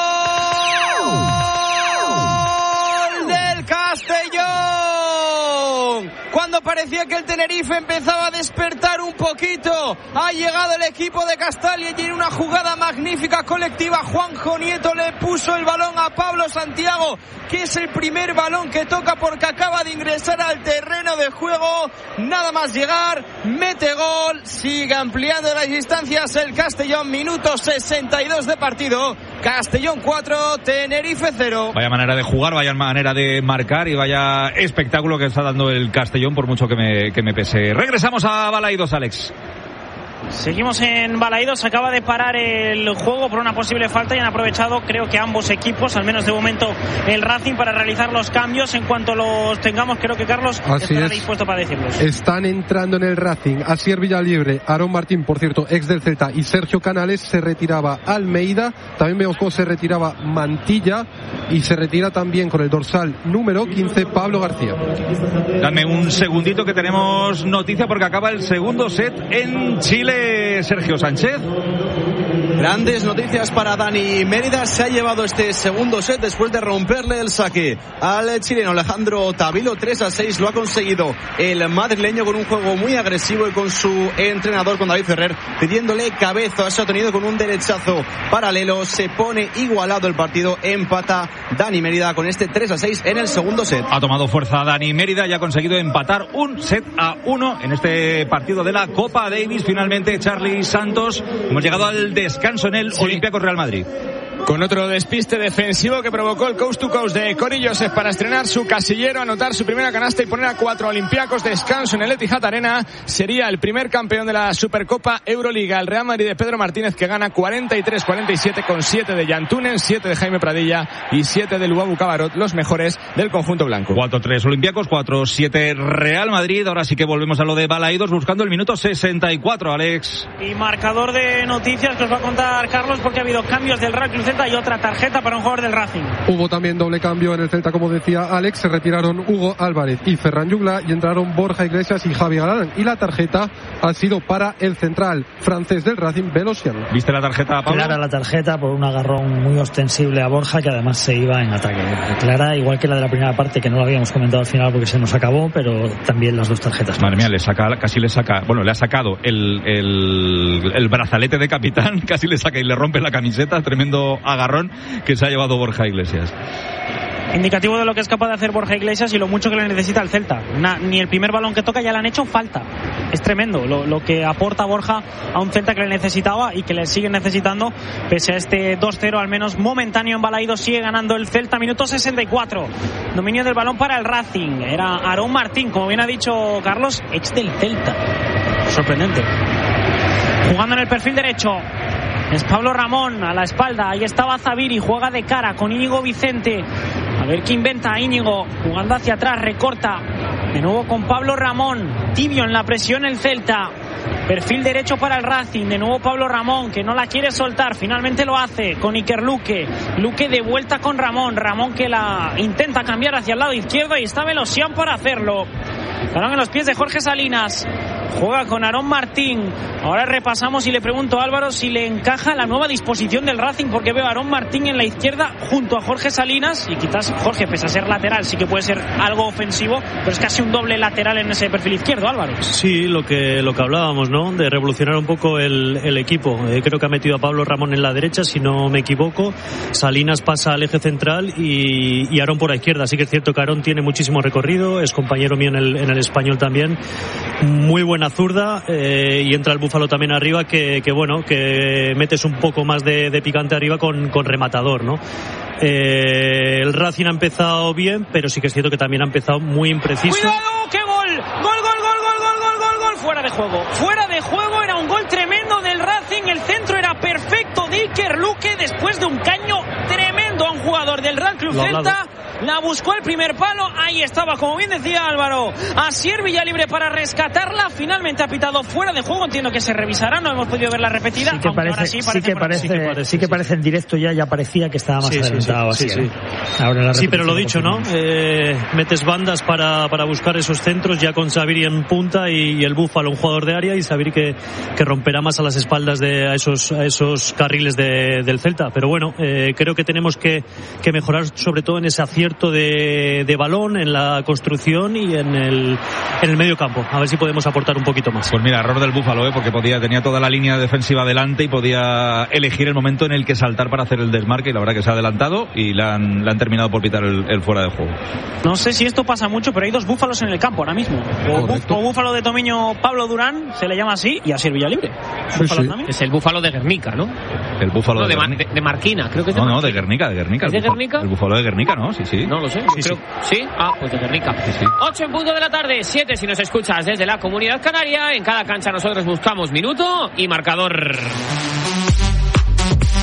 gol del Castellón. Cuando parecía que el Tenerife empezaba a despertar un poquito, ha llegado el equipo de Castalia y en una jugada magnífica colectiva Juanjo Nieto le puso el balón a Pablo Santiago, que es el primer balón que toca porque acaba de ingresar al terreno de juego. Nada más llegar, mete gol, sigue ampliando las distancias el Castellón. Minuto sesenta y dos de partido. Castellón cuatro, Tenerife cero. Vaya manera de jugar, vaya manera de marcar y vaya espectáculo que está dando el Castellón, por mucho que me, que me pese. Regresamos a Balaídos, Alex. Seguimos en Balaídos, acaba de parar el juego por una posible falta y han aprovechado, creo que ambos equipos, al menos de momento el Racing, para realizar los cambios. En cuanto los tengamos, creo que Carlos Así estará es. dispuesto para decirlos. Están entrando en el Racing Asier Villalibre, Aarón Martín, por cierto, ex del Celta, y Sergio Canales. Se retiraba Almeida, también vemos cómo se retiraba Mantilla y se retira también con el dorsal número quince Pablo García. Dame un segundito que tenemos noticia porque acaba el segundo set en Chile. Sergio Sánchez. Grandes noticias para Dani Mérida. Se ha llevado este segundo set después de romperle el saque al chileno Alejandro Tavilo. tres a seis lo ha conseguido el madrileño con un juego muy agresivo y con su entrenador, con David Ferrer, pidiéndole cabeza. Se ha tenido con un derechazo paralelo. Se pone igualado el partido. Empata Dani Mérida con este tres a seis en el segundo set. Ha tomado fuerza Dani Mérida y ha conseguido empatar un set a uno en este partido de la Copa Davis. Finalmente, Charlie Santos, hemos llegado al descanso en el sí. Olympiacos Real Madrid. Con otro despiste defensivo que provocó el coast to coast de Cory Joseph para estrenar su casillero, anotar su primera canasta y poner a cuatro Olympiacos. Descanso en el Etihad Arena. Sería el primer campeón de la Supercopa Euroliga. El Real Madrid de Pedro Martínez, que gana cuarenta y tres cuarenta y siete con siete de Jan Tunen, siete de Jaime Pradilla y siete de Luabu Cabarot, los mejores del conjunto blanco. cuatro tres Olympiacos, cuatro siete Real Madrid. Ahora sí que volvemos a lo de Balaídos, buscando el minuto sesenta y cuatro, Alex. Y marcador de noticias que os va a contar Carlos, porque ha habido cambios del Real Club Celta y otra tarjeta para un jugador del Racing. Hubo también doble cambio en el Celta, como decía Alex. Se retiraron Hugo Álvarez y Ferran Jugla y entraron Borja Iglesias y Javi Galán. Y la tarjeta ha sido para el central francés del Racing, Velociano. ¿Viste la tarjeta, Pablo? Clara la tarjeta por un agarrón muy ostensible a Borja, que además se iba en ataque. Clara, igual que la de la primera parte, que no lo habíamos comentado al final porque se nos acabó, pero también las dos tarjetas. Madre mía, le saca, casi le saca, bueno, le ha sacado el, el, el brazalete de capitán, casi le saca y le rompe la camiseta. Tremendo agarrón que se ha llevado Borja Iglesias. Indicativo de lo que es capaz de hacer Borja Iglesias y lo mucho que le necesita el Celta. Una, ni el primer balón que toca ya le han hecho falta. Es tremendo lo, lo que aporta Borja a un Celta que le necesitaba y que le sigue necesitando, pese a este dos cero al menos momentáneo en Balaídos. Sigue ganando el Celta, minuto sesenta y cuatro. Dominio del balón para el Racing. Era Aarón Martín, como bien ha dicho Carlos, ex del Celta. Sorprendente. Jugando en el perfil derecho es Pablo Ramón, a la espalda. Ahí estaba Zaviri, juega de cara con Íñigo Vicente. A ver qué inventa Íñigo, jugando hacia atrás, recorta. De nuevo con Pablo Ramón, tibio en la presión el Celta. Perfil derecho para el Racing, de nuevo Pablo Ramón, que no la quiere soltar, finalmente lo hace con Iker Luque. Luque de vuelta con Ramón, Ramón que la intenta cambiar hacia el lado izquierdo y está Velocián para hacerlo. Balón en los pies de Jorge Salinas. Juega con Aarón Martín. Ahora repasamos y le pregunto a Álvaro si le encaja la nueva disposición del Racing, porque veo a Aarón Martín en la izquierda junto a Jorge Salinas, y quizás Jorge, pese a ser lateral, sí que puede ser algo ofensivo, pero es casi un doble lateral en ese perfil izquierdo, Álvaro. Sí, lo que lo que hablábamos, ¿no? De revolucionar un poco el, el equipo. Eh, creo que ha metido a Pablo Ramón en la derecha, si no me equivoco. Salinas pasa al eje central y, y Aarón por la izquierda. Así que es cierto que Aarón tiene muchísimo recorrido, es compañero mío en el, en el Español también. Muy buena zurda, eh, y entra el Búfalo también arriba, que, que bueno, que metes un poco más de, de picante arriba con, con rematador, ¿no? Eh, el Racing ha empezado bien, pero sí que es cierto que también ha empezado muy impreciso. ¡Cuidado! ¡Qué gol! ¡Gol, gol, gol, gol, gol, gol, gol, gol! Fuera de juego, fuera de juego, era un gol tremendo del Racing. El centro era perfecto de Iker Luque después de un caño tremendo a un jugador del Real Club Celta. La buscó el primer palo, ahí estaba, como bien decía Álvaro. Asier Villalibre para rescatarla, finalmente ha pitado fuera de juego. Entiendo que se revisará, no hemos podido ver la repetida. Sí que parece, sí, sí, que parece, sí, que parece, sí que parece en directo ya, ya parecía que estaba más sí, adelantado. Sí, sí, así, sí, sí. Ahora la sí, pero lo dicho, ¿no? Eh, metes bandas para, para buscar esos centros, ya con Zaviri en punta y, y el Búfalo, un jugador de área, y Zaviri que, que romperá más a las espaldas de a esos, a esos carriles de, del Celta. Pero bueno, eh, creo que tenemos que, que mejorar sobre todo en ese acierto De, de balón, en la construcción y en el, en el medio campo. A ver si podemos aportar un poquito más. Pues mira, error del Búfalo, ¿eh? Porque podía, tenía toda la línea defensiva delante y podía elegir el momento en el que saltar para hacer el desmarque, y la verdad que se ha adelantado y le han, le han terminado por pitar el, el fuera de juego. No sé si esto pasa mucho, pero hay dos Búfalos en el campo ahora mismo. O, bú, o Búfalo de Tomiño Pablo Durán, se le llama así, y Asier Villalibre. Sí, sí. Es el Búfalo de Guernica, ¿no? El Búfalo no, de, de, de, de Marquina, creo que es de No, Marquina. no, de Guernica, de Guernica. ¿Es de Guernica? El Búfalo de Guernica, ¿no? Sí, sí. No lo sé. Sí, creo, sí. ¿Sí? Ah, pues de Guernica. Sí, sí. ocho en punto de la tarde, siete si nos escuchas desde la Comunidad Canaria. En cada cancha nosotros buscamos minuto y marcador.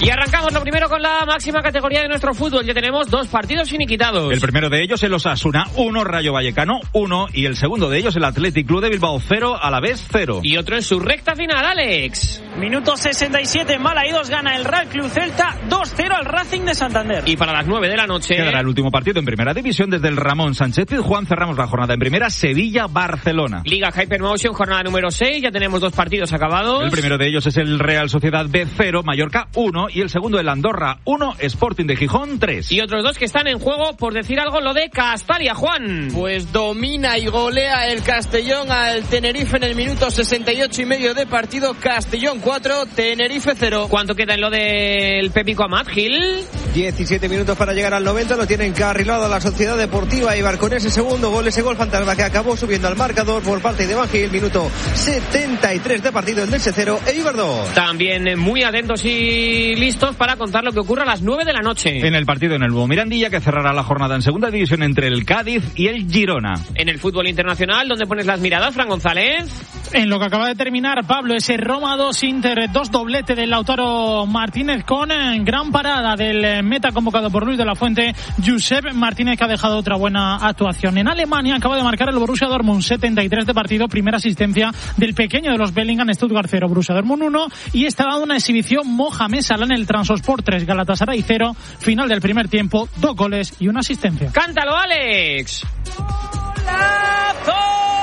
Y arrancamos lo primero con la máxima categoría de nuestro fútbol. Ya tenemos dos partidos finiquitados. El primero de ellos el Osasuna uno, Rayo Vallecano uno, y el segundo de ellos el Athletic Club de Bilbao cero, Alavés cero. Y otro en su recta final, Alex. Minuto sesenta y siete, Malaídos gana el Real Club Celta dos cero al Racing de Santander. Y para las nueve de la noche quedará el último partido en Primera División desde el Ramón Sánchez Pizjuán. Cerramos la jornada en Primera, Sevilla-Barcelona. Liga Hypermotion, jornada número seis. Ya tenemos dos partidos acabados. El primero de ellos es el Real Sociedad B cero, Mallorca uno, y el segundo el Andorra uno, Sporting de Gijón tres. Y otros dos que están en juego, por decir algo, lo de Castalia, Juan. Pues domina y golea el Castellón al Tenerife en el minuto sesenta y ocho y medio de partido. Castellón cuatro, Tenerife cero. ¿Cuánto queda en lo del Pépico Amat, Gil? diecisiete minutos para llegar al noventa, lo tiene encarrilado la Sociedad Deportiva Eibar con ese segundo gol, ese gol fantasma que acabó subiendo al marcador por parte de Van Gil. Minuto setenta y tres de partido, el del cero, Eibar dos. También muy atentos y listos para contar lo que ocurre a las nueve de la noche. En el partido en el Nuevo Mirandilla, que cerrará la jornada en segunda división entre el Cádiz y el Girona. En el fútbol internacional, ¿dónde pones las miradas, Fran González? En lo que acaba de terminar, Pablo, ese Roma dos, Inter dos, doblete del Lautaro Martínez con gran parada del meta convocado por Luis de la Fuente, Josep Martínez, que ha dejado otra buena actuación. En Alemania acaba de marcar el Borussia Dortmund, setenta y tres de partido, primera asistencia del pequeño de los Bellingham, Stuttgart cero, Borussia Dortmund uno, y está dando una exhibición Mohamed Salah en el Transosport tres, Galatasaray cero, final del primer tiempo, dos goles y una asistencia. ¡Cántalo, Alex! ¡Golazo!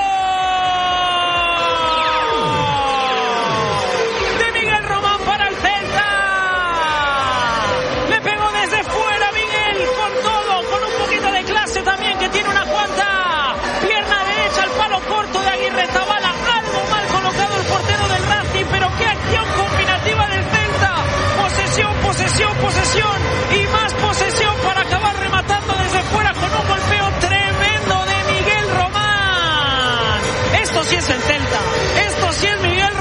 Posesión y más posesión para acabar rematando desde fuera con un golpeo tremendo de Miguel Román. Esto sí es el Celta, esto sí es Miguel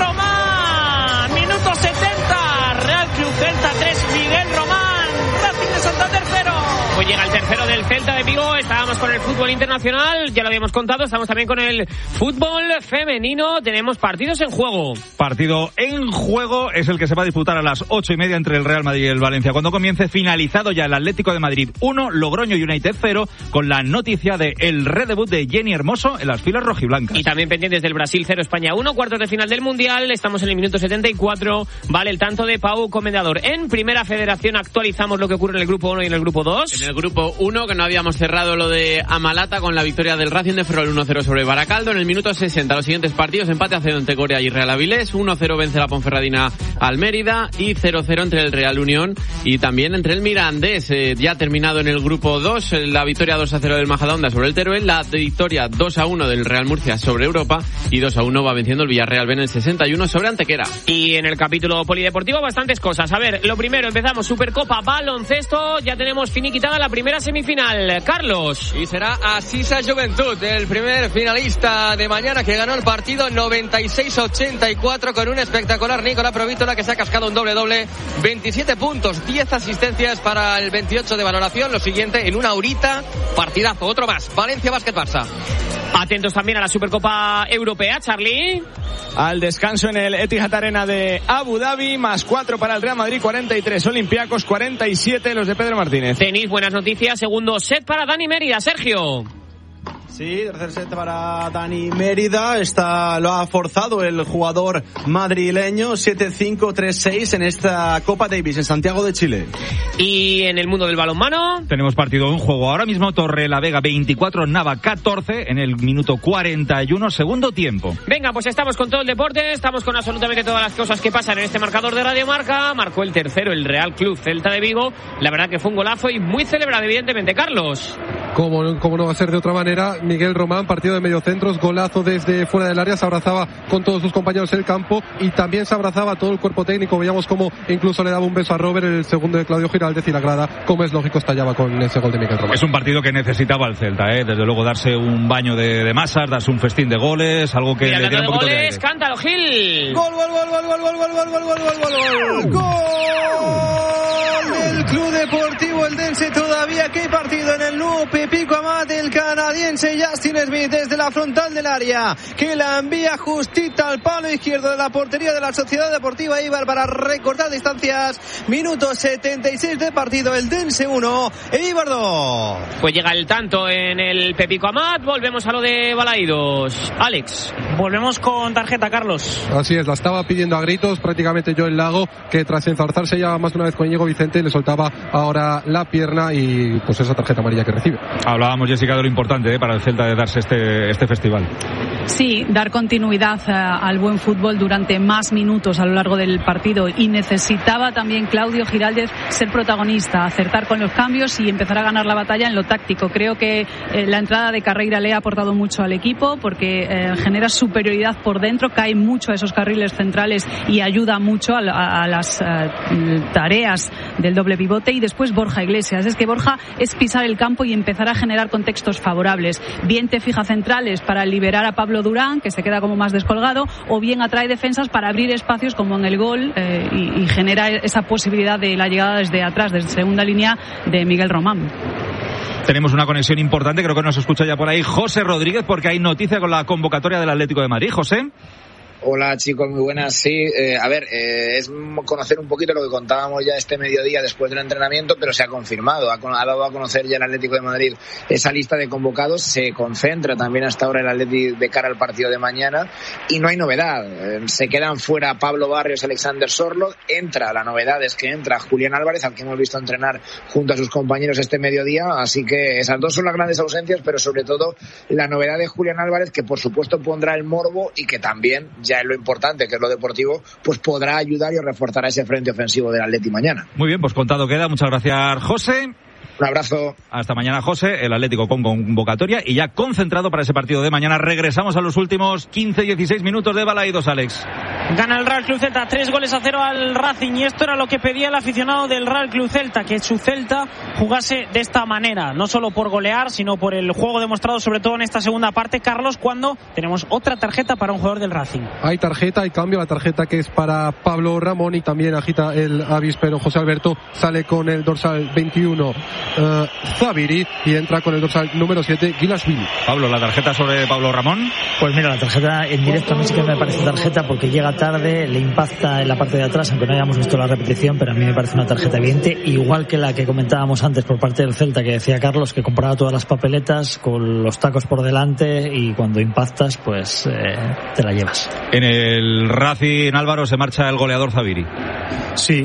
Román. Minuto setenta, Real Club Celta tres, Miguel Román, Racing de Santander cero. Pues llega el tercero del Celta de Vigo. Estábamos con el fútbol internacional, ya lo habíamos contado, estamos también con el fútbol femenino. Tenemos partidos en juego. Partido en juego es el que se va a disputar a las ocho y media entre el Real Madrid y el Valencia. Cuando comience, finalizado ya el Atlético de Madrid uno, Logroño United cero, con la noticia de el redebut de Jenny Hermoso en las filas rojiblancas. Y también pendientes del Brasil cero, España uno, cuartos de final del Mundial. Estamos en el minuto setenta y cuatro. Vale el tanto de Pau Comendador. En Primera Federación actualizamos lo que ocurre en el grupo uno y en el grupo dos. En el grupo uno, que no habíamos cerrado lo de Amalata con la victoria del Racing de Ferrol uno cero sobre Baracaldo. En el minuto sesenta, los siguientes partidos: empate a cero entre Corea y Real Avilés, uno cero vence la Ponferradina al Mérida y cero cero entre el Real Unión y también entre el Mirandés. Eh, ya terminado en el grupo dos, la victoria dos a cero del Majadahonda sobre el Teruel, la victoria dos a uno del Real Murcia sobre Europa y dos a uno va venciendo el Villarreal B en el sesenta y uno sobre Antequera. Y en el capítulo polideportivo bastantes cosas. A ver, lo primero, empezamos Supercopa Baloncesto, ya tenemos finiquitada la primera semifinal. Carlos. Y será Asisa Juventud, el primer finalista de mañana, que ganó el partido noventa y seis a ochenta y cuatro con un espectacular Nicola Provítola, que se ha cascado un doble-doble, veintisiete puntos, diez asistencias para el veintiocho de valoración. Lo siguiente, en una horita, partidazo, otro más, Valencia Basket Barça. Atentos también a la Supercopa Europea, Charlie. Al descanso en el Etihad Arena de Abu Dhabi, más cuatro para el Real Madrid, cuarenta y tres Olympiacos, cuarenta y siete los de Pedro Martínez. Tenéis buenas noticias, segundo set para Dani Mérida, Sergio. Sí, tercer set para Dani Mérida. Está, lo ha forzado el jugador madrileño. siete cinco, tres seis en esta Copa Davis en Santiago de Chile. Y en el mundo del balonmano tenemos partido en juego ahora mismo. Torrelavega veinticuatro, Nava catorce en el minuto cuarenta y uno, segundo tiempo. Venga, pues estamos con todo el deporte, estamos con absolutamente todas las cosas que pasan en este marcador de Radio Marca. Marcó el tercero el Real Club Celta de Vigo. La verdad que fue un golazo y muy celebrado, evidentemente, Carlos. Como, como no va a ser de otra manera, Miguel Román, partido de mediocentros, golazo desde fuera del área, se abrazaba con todos sus compañeros del campo y también se abrazaba todo el cuerpo técnico. Veíamos como incluso le daba un beso a Robert, el segundo de Claudio Giraldez, y la grada, como es lógico, estallaba con ese gol de Miguel Román. Es un partido que necesitaba el Celta, ¿eh? Desde luego darse un baño de, de masas, darse un festín de goles, algo que Mira, le diera un poquito goles, de aire. Cántalo, Gil. Gol, gol, gol, gol, gol, gol, gol, gol, gol, gol, gol, gol, gol. Gol del Club Deportivo Eldense. Todavía que hay partido en el nuevo Pepico Amat, el canadiense Justin Smith desde la frontal del área, que la envía justita al palo izquierdo de la portería de la Sociedad Deportiva Eibar para recortar distancias. Minuto setenta y seis de partido, el Dense uno, Eibar dos. Pues llega el tanto en el Pepico Amat. Volvemos a lo de Balaídos. Alex. Volvemos con tarjeta, Carlos. Así es, la estaba pidiendo a gritos prácticamente Joel Lago, que tras enzarzarse ya más de una vez con Diego Vicente le soltaba ahora la pierna y pues esa tarjeta amarilla que recibe. Hablábamos, Jessica, de lo importante ¿eh? para el Celta de darse este, este festival. Sí, dar continuidad a, al buen fútbol durante más minutos a lo largo del partido, y necesitaba también Claudio Giraldez ser protagonista, acertar con los cambios y empezar a ganar la batalla en lo táctico. Creo que eh, la entrada de Carreira le ha aportado mucho al equipo porque eh, genera superioridad por dentro, cae mucho a esos carriles centrales y ayuda mucho a, a, a las eh, tareas del doble pivote. Y después Borja Iglesias, es que Borja es pisar el campo y empezar a generar contextos favorables. Bien te fija centrales para liberar a Pablo Durán, que se queda como más descolgado, o bien atrae defensas para abrir espacios como en el gol eh, y, y genera esa posibilidad de la llegada desde atrás, desde segunda línea de Miguel Román. Tenemos una conexión importante, creo que nos escucha ya por ahí José Rodríguez, porque hay noticia con la convocatoria del Atlético de Madrid. José. Hola chicos, muy buenas. Sí, eh, a ver, eh, es conocer un poquito lo que contábamos ya este mediodía después del entrenamiento, pero se ha confirmado, ha, ha dado a conocer ya el Atlético de Madrid esa lista de convocados. Se concentra también hasta ahora el Atlético de cara al partido de mañana y no hay novedad. Eh, se quedan fuera Pablo Barrios, Alexander Sorloth. Entra, la novedad es que entra Julián Álvarez, al que hemos visto entrenar junto a sus compañeros este mediodía, así que esas dos son las grandes ausencias, pero sobre todo la novedad de Julián Álvarez, que por supuesto pondrá el morbo y que también ya es lo importante, que es lo deportivo, pues podrá ayudar y reforzar a ese frente ofensivo del Atleti mañana. Muy bien, pues contado queda. Muchas gracias, José. Un abrazo. Hasta mañana, José. El Atlético con convocatoria y ya concentrado para ese partido de mañana. Regresamos a los últimos quince dieciséis minutos de Balaídos, Alex. Gana el Real Club Celta, tres goles a cero al Racing, y esto era lo que pedía el aficionado del Real Club Celta, que su Celta jugase de esta manera, no solo por golear, sino por el juego demostrado, sobre todo en esta segunda parte, Carlos, cuando tenemos otra tarjeta para un jugador del Racing. Hay tarjeta, hay cambio, la tarjeta que es para Pablo Ramón, y también agita el avispero José Alberto, sale con el dorsal veintiuno uh, Zaviri y entra con el dorsal número siete Guilasvili. Pablo, ¿la tarjeta sobre Pablo Ramón? Pues mira, la tarjeta en directo a mí sí que me parece tarjeta porque llega tarde, le impacta en la parte de atrás, aunque no hayamos visto la repetición, pero a mí me parece una tarjeta evidente, igual que la que comentábamos antes por parte del Celta, que decía Carlos, que compraba todas las papeletas con los tacos por delante y cuando impactas, pues eh, te la llevas. En el Racing, Álvaro, se marcha el goleador Zaviri. Sí,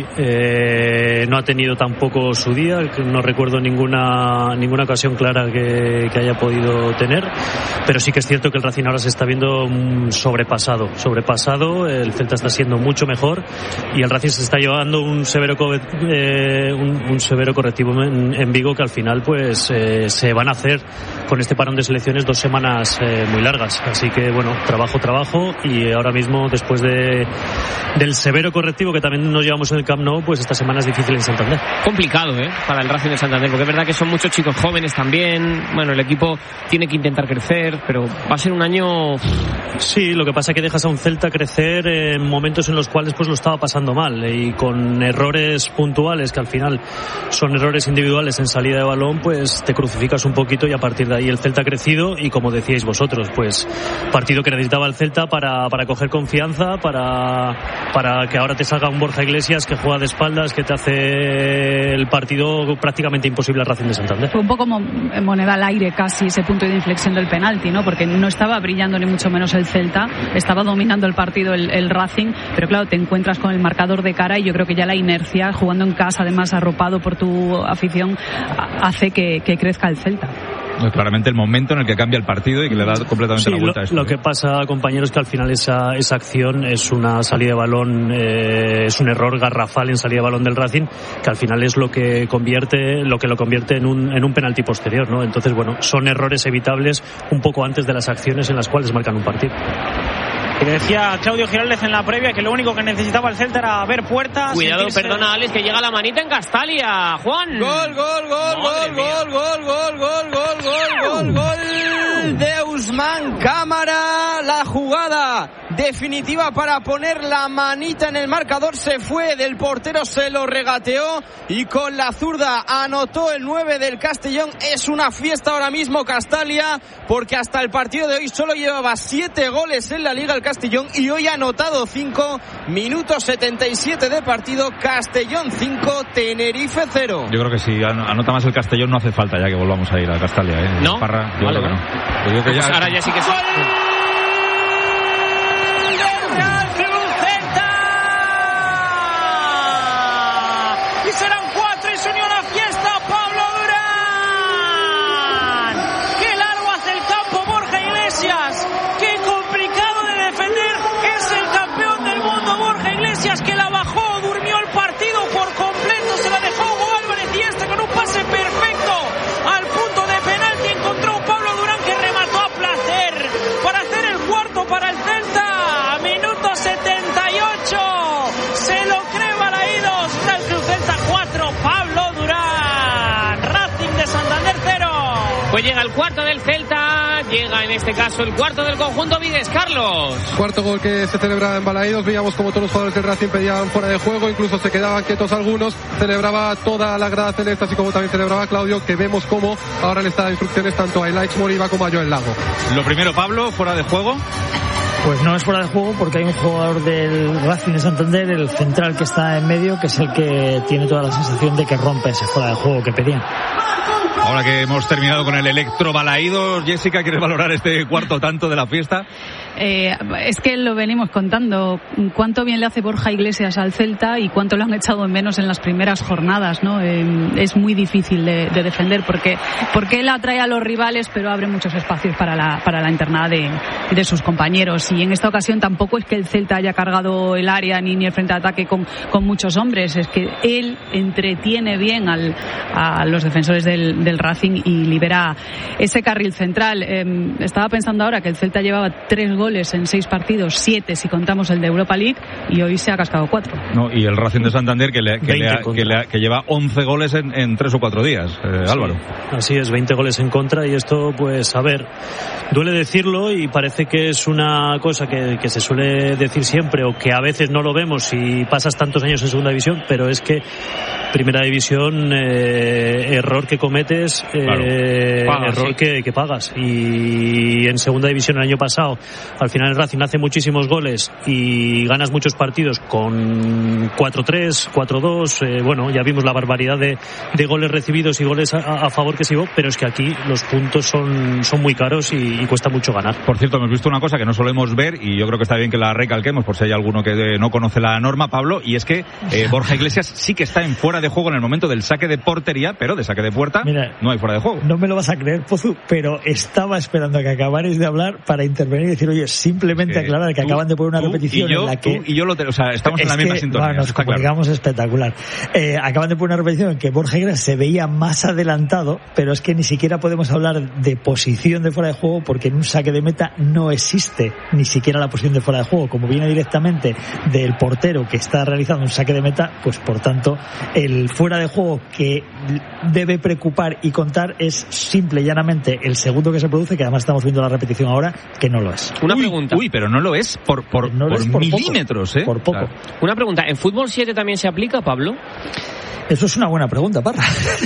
eh, no ha tenido tampoco su día, no recuerdo ninguna ninguna ocasión clara que, que haya podido tener, pero sí que es cierto que el Racing ahora se está viendo sobrepasado, sobrepasado, el Celta está siendo mucho mejor y el Racing se está llevando un severo eh, un, un severo correctivo en, en Vigo, que al final pues eh, se van a hacer con este parón de selecciones dos semanas eh, muy largas, así que bueno, trabajo, trabajo, y ahora mismo después de del severo correctivo que también nos llevamos en el Camp Nou, pues esta semana es difícil en Santander. Complicado, ¿eh? Para el Racing de Santander, porque es verdad que son muchos chicos jóvenes también, bueno, el equipo tiene que intentar crecer, pero va a ser un año... Sí, lo que pasa es que dejas a un Celta crecer en momentos en los cuales pues lo estaba pasando mal, y con errores puntuales que al final son errores individuales en salida de balón, pues te crucificas un poquito, y a partir de ahí el Celta ha crecido, y como decíais vosotros, pues partido que necesitaba el Celta para, para coger confianza, para, para que ahora te salga un Borja Iglesias que juega de espaldas, que te hace el partido prácticamente imposible al Racing de Santander. Fue un poco como moneda al aire casi ese punto de inflexión del penalti, ¿no? Porque no estaba brillando ni mucho menos el Celta, estaba dominando el partido el, el Racing, pero claro, te encuentras con el marcador de cara, y yo creo que ya la inercia, jugando en casa, además arropado por tu afición, hace que, que crezca el Celta. Es claramente el momento en el que cambia el partido y que le da completamente sí, la vuelta lo, a esto. Lo que pasa, compañeros, que al final esa, esa acción es una salida de balón, eh, es un error garrafal en salida de balón del Racing, que al final es lo que convierte, lo que lo convierte en un, en un penalti posterior, ¿no? Entonces, bueno, son errores evitables un poco antes de las acciones en las cuales marcan un partido. Y decía Claudio Giraldez en la previa que lo único que necesitaba el Celta era ver puertas. Cuidado, sentirse... perdona, Alex, que llega la manita en Castalia. Juan. Gol, gol, gol, gol, gol, gol, gol, gol, gol, gol, gol, gol de Usman Cámara. La jugada de definitiva para poner la manita en el marcador. Se fue del portero, se lo regateó y con la zurda anotó el nueve del Castellón. Es una fiesta ahora mismo Castalia, porque hasta el partido de hoy solo llevaba siete goles en la Liga el Castellón y hoy ha anotado cinco. Minuto setenta y siete de partido. Castellón cinco, Tenerife cero. Yo creo que si anota más el Castellón no hace falta ya que volvamos a ir a Castalia, ¿eh? ¿No? Parra, yo vale, creo vale. que no. Yo digo que pues ya... ahora ya sí que sí. Y serán cuatro y se unió a la fiesta Pablo Durán. Qué largo hace el campo Borja Iglesias. Qué complicado de defender. Es el campeón del mundo Borja Iglesias, que la bajó, durmió el partido por completo, se la dejó Hugo Álvarez y este con un pase perfecto al punto de penalti encontró Pablo Durán, que remató a placer para hacer el cuarto para el Celta. Minuto setenta y ocho. Se lo cree Balaídos. Real Club Celta cuatro, Pablo Durán. Racing de Santander cero. Pues llega el cuarto del Celta, llega en este caso el cuarto del conjunto Vigues. Carlos. Cuarto gol que se celebra en Balaídos. Veíamos como todos los jugadores del Racing pedían fuera de juego, incluso se quedaban quietos algunos. Celebraba toda la grada celeste, así como también celebraba Claudio, que vemos como ahora le está dando instrucciones tanto a Ilaix Moriba como a Joel Lago. Lo primero, Pablo, fuera de juego. Pues no es fuera de juego, porque hay un jugador del Racing de Santander, el central que está en medio, que es el que tiene toda la sensación de que rompe ese fuera de juego que pedían. Ahora que hemos terminado con el Electro Balaídos, Jessica, ¿quieres valorar este cuarto tanto de la fiesta? Eh, es que lo venimos contando, cuánto bien le hace Borja Iglesias al Celta y cuánto lo han echado en menos en las primeras jornadas, ¿no? Eh, es muy difícil de, de defender porque, porque él atrae a los rivales, pero abre muchos espacios para la, para la internada de, de sus compañeros. Y en esta ocasión tampoco es que el Celta haya cargado el área ni, ni el frente de ataque con, con muchos hombres, es que él entretiene bien al, a los defensores del, del Racing y libera ese carril central. Eh, estaba pensando ahora que el Celta llevaba tres goles en seis partidos, siete si contamos el de Europa League, y hoy se ha cascado cuatro. No, y el Racing de Santander que, le, que, le ha, que, le ha, que lleva once goles en, en tres o cuatro días, eh, sí, Álvaro. Así es, veinte goles en contra, y esto, pues, a ver, duele decirlo y parece que es una cosa que, que se suele decir siempre, o que a veces no lo vemos si pasas tantos años en segunda división, pero es que primera división, eh, error que cometes, eh, claro. pagas, error sí. que, que pagas. Y en segunda división el año pasado, al final el Racing hace muchísimos goles y ganas muchos partidos con cuatro tres, cuatro dos, eh, bueno, ya vimos la barbaridad de, de goles recibidos y goles a, a favor que se llevó, pero es que aquí los puntos son, son muy caros y, y cuesta mucho ganar. Por cierto, hemos visto una cosa que no solemos ver y yo creo que está bien que la recalquemos por si hay alguno que no conoce la norma, Pablo, y es que eh, Borja Iglesias sí que está en fuera de juego en el momento del saque de portería, pero de saque de puerta Mira, no hay fuera de juego. No me lo vas a creer, Pozu, pero estaba esperando a que acabarais de hablar para intervenir y decir, oye, simplemente eh, aclarar que tú, acaban de poner una repetición yo, en la que... Tú y yo, lo te, o sea, estamos en la misma que, sintonía. Bueno, nos comunicamos claro. espectacular. Eh, acaban de poner una repetición en que Borja Iglesias se veía más adelantado, pero es que ni siquiera podemos hablar de posición de fuera de juego porque en un saque de meta no existe ni siquiera la posición de fuera de juego. Como viene directamente del portero que está realizando un saque de meta, pues por tanto el fuera de juego que debe preocupar y contar es simple y llanamente el segundo que se produce, que además estamos viendo la repetición ahora, que no lo es. Una uy, pregunta. Uy, pero no lo es por, por, no por, es por milímetros, poco, ¿eh? Por poco. Claro. Una pregunta, ¿en fútbol siete también se aplica, Pablo? Eso es una buena pregunta, Parra.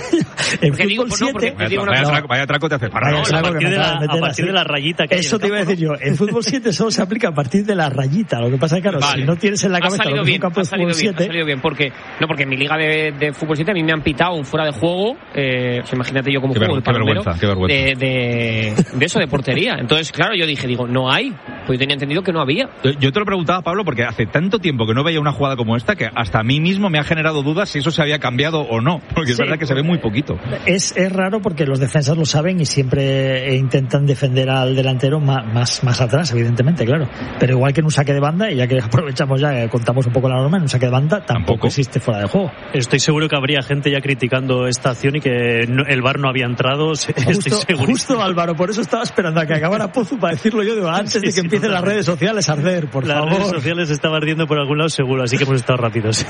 En porque digo, siete, no, porque, vaya, digo vaya, no. traco, vaya traco te hace Parra. No, a partir, de la, a partir de la rayita que Eso te iba a decir yo. En fútbol siete solo se aplica a partir de la rayita. Lo que pasa es que, claro, vale. si no tienes en la cabeza lo que bien, es un campo de fútbol siete... Ha salido bien, porque, no, porque en mi liga de, de fútbol siete a mí me han pitado un fuera de juego. Eh, o sea, imagínate yo como qué juego. Ver, qué vergüenza, qué vergüenza. De, de, de eso, de portería. Entonces, claro, yo dije, digo, no hay. Pues yo tenía entendido que no había. Yo te lo preguntaba, Pablo, porque hace tanto tiempo que no veía una jugada como esta que hasta a mí mismo me ha generado dudas si eso se había cambiado o no. Porque es sí, verdad que se ve muy poquito. Es, es raro porque los defensas lo saben y siempre intentan defender al delantero más, más, más atrás, evidentemente, claro. Pero igual que en un saque de banda, y ya que aprovechamos ya, contamos un poco la norma, en un saque de banda tampoco, ¿Tampoco? existe fuera de juego. Estoy seguro que habría gente ya criticando esta acción y que no, el V A R no había entrado. Justo, justo, Álvaro, por eso estaba esperando a que acabara Pozu para decirlo yo, digo, antes sí, de que sí, empiecen las redes sociales a arder, por las favor. Las redes sociales estaban ardiendo por algún lado seguro, así que hemos estado rápidos.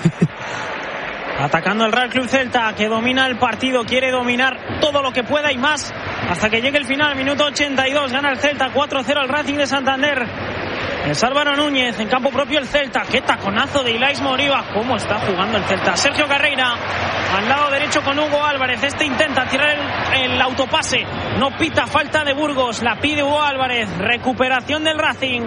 Atacando el Real Club Celta, que domina el partido, quiere dominar todo lo que pueda y más hasta que llegue el final. Minuto ochenta y dos, gana el Celta cuatro cero al Racing de Santander. Es Álvaro Núñez en campo propio el Celta. Qué taconazo de Ilais Moriba. ¿Cómo está jugando el Celta? Sergio Carreira al lado derecho con Hugo Álvarez. Este intenta tirar el, el autopase. No pita, falta de Burgos. La pide Hugo Álvarez. Recuperación del Racing.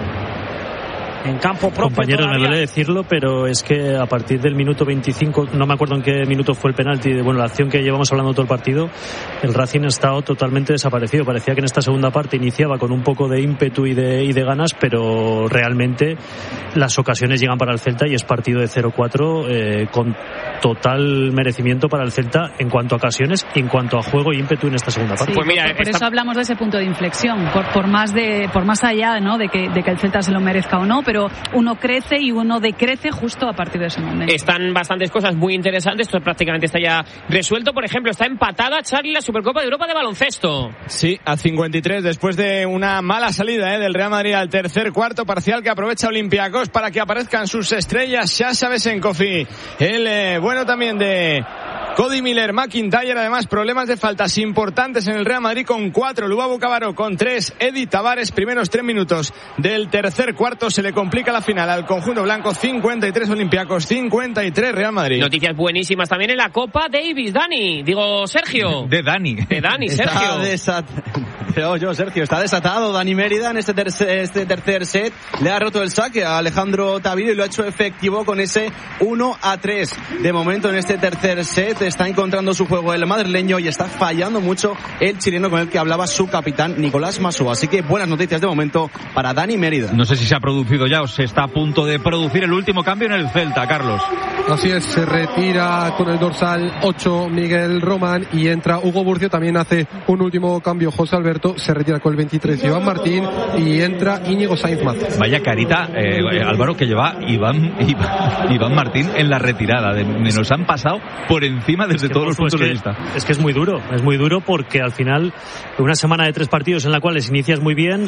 En campo propio. Compañeros, me duele decirlo, pero es que a partir del minuto veinticinco, no me acuerdo en qué minuto fue el penalti, bueno, la acción que llevamos hablando todo el partido, el Racing ha estado totalmente desaparecido. Parecía que en esta segunda parte iniciaba con un poco de ímpetu y de, y de ganas, pero realmente las ocasiones llegan para el Celta y es partido de cero cuatro eh, con total merecimiento para el Celta en cuanto a ocasiones y en cuanto a juego y ímpetu en esta segunda parte. Sí, pues mira, por, por esta... eso hablamos de ese punto de inflexión, por, por más de por más allá, ¿no?, de que, de que el Celta se lo merezca o no, pero uno crece y uno decrece justo a partir de ese momento. Están bastantes cosas muy interesantes. Esto prácticamente está ya resuelto. Por ejemplo, está empatada, Charlie, la Supercopa de Europa de baloncesto. Sí, a cincuenta y tres después de una mala salida eh, del Real Madrid al tercer cuarto parcial que aprovecha Olympiacos para que aparezcan sus estrellas. Sasha Besenkofi, el eh, bueno también de Cody Miller, McIntyre, además problemas de faltas importantes en el Real Madrid con cuatro, Lubabo Cabaró con tres, Eddie Tavares, primeros tres minutos del tercer cuarto, se le complica la final al conjunto blanco, cincuenta y tres Olympiacos, cincuenta y tres Real Madrid. Noticias buenísimas también en la Copa Davis, Dani, digo Sergio. De Dani. De Dani, Sergio. Desat... Yo, yo, Sergio, está desatado Dani Mérida en este tercer, este tercer set, le ha roto el saque a Alejandro Tavillo y lo ha hecho efectivo con ese uno a tres. De momento en este tercer set está encontrando su juego el madrileño y está fallando mucho el chileno con el que hablaba su capitán Nicolás Masú. Así que buenas noticias de momento para Dani Mérida. No sé si se ha producido ya o se está a punto de producir el último cambio en el Celta, Carlos. Así es, se retira con el dorsal ocho Miguel Román y entra Hugo Burcio, también hace un último cambio José Alberto, se retira con el veintitrés Iván Martín y entra Íñigo Sainz Maz. Vaya carita, eh, Álvaro, que lleva Iván, Iván, Iván Martín en la retirada. De, nos han pasado por encima desde todos los puntos de vista. Es que es muy duro, es muy duro porque al final una semana de tres partidos en la cual inicias muy bien,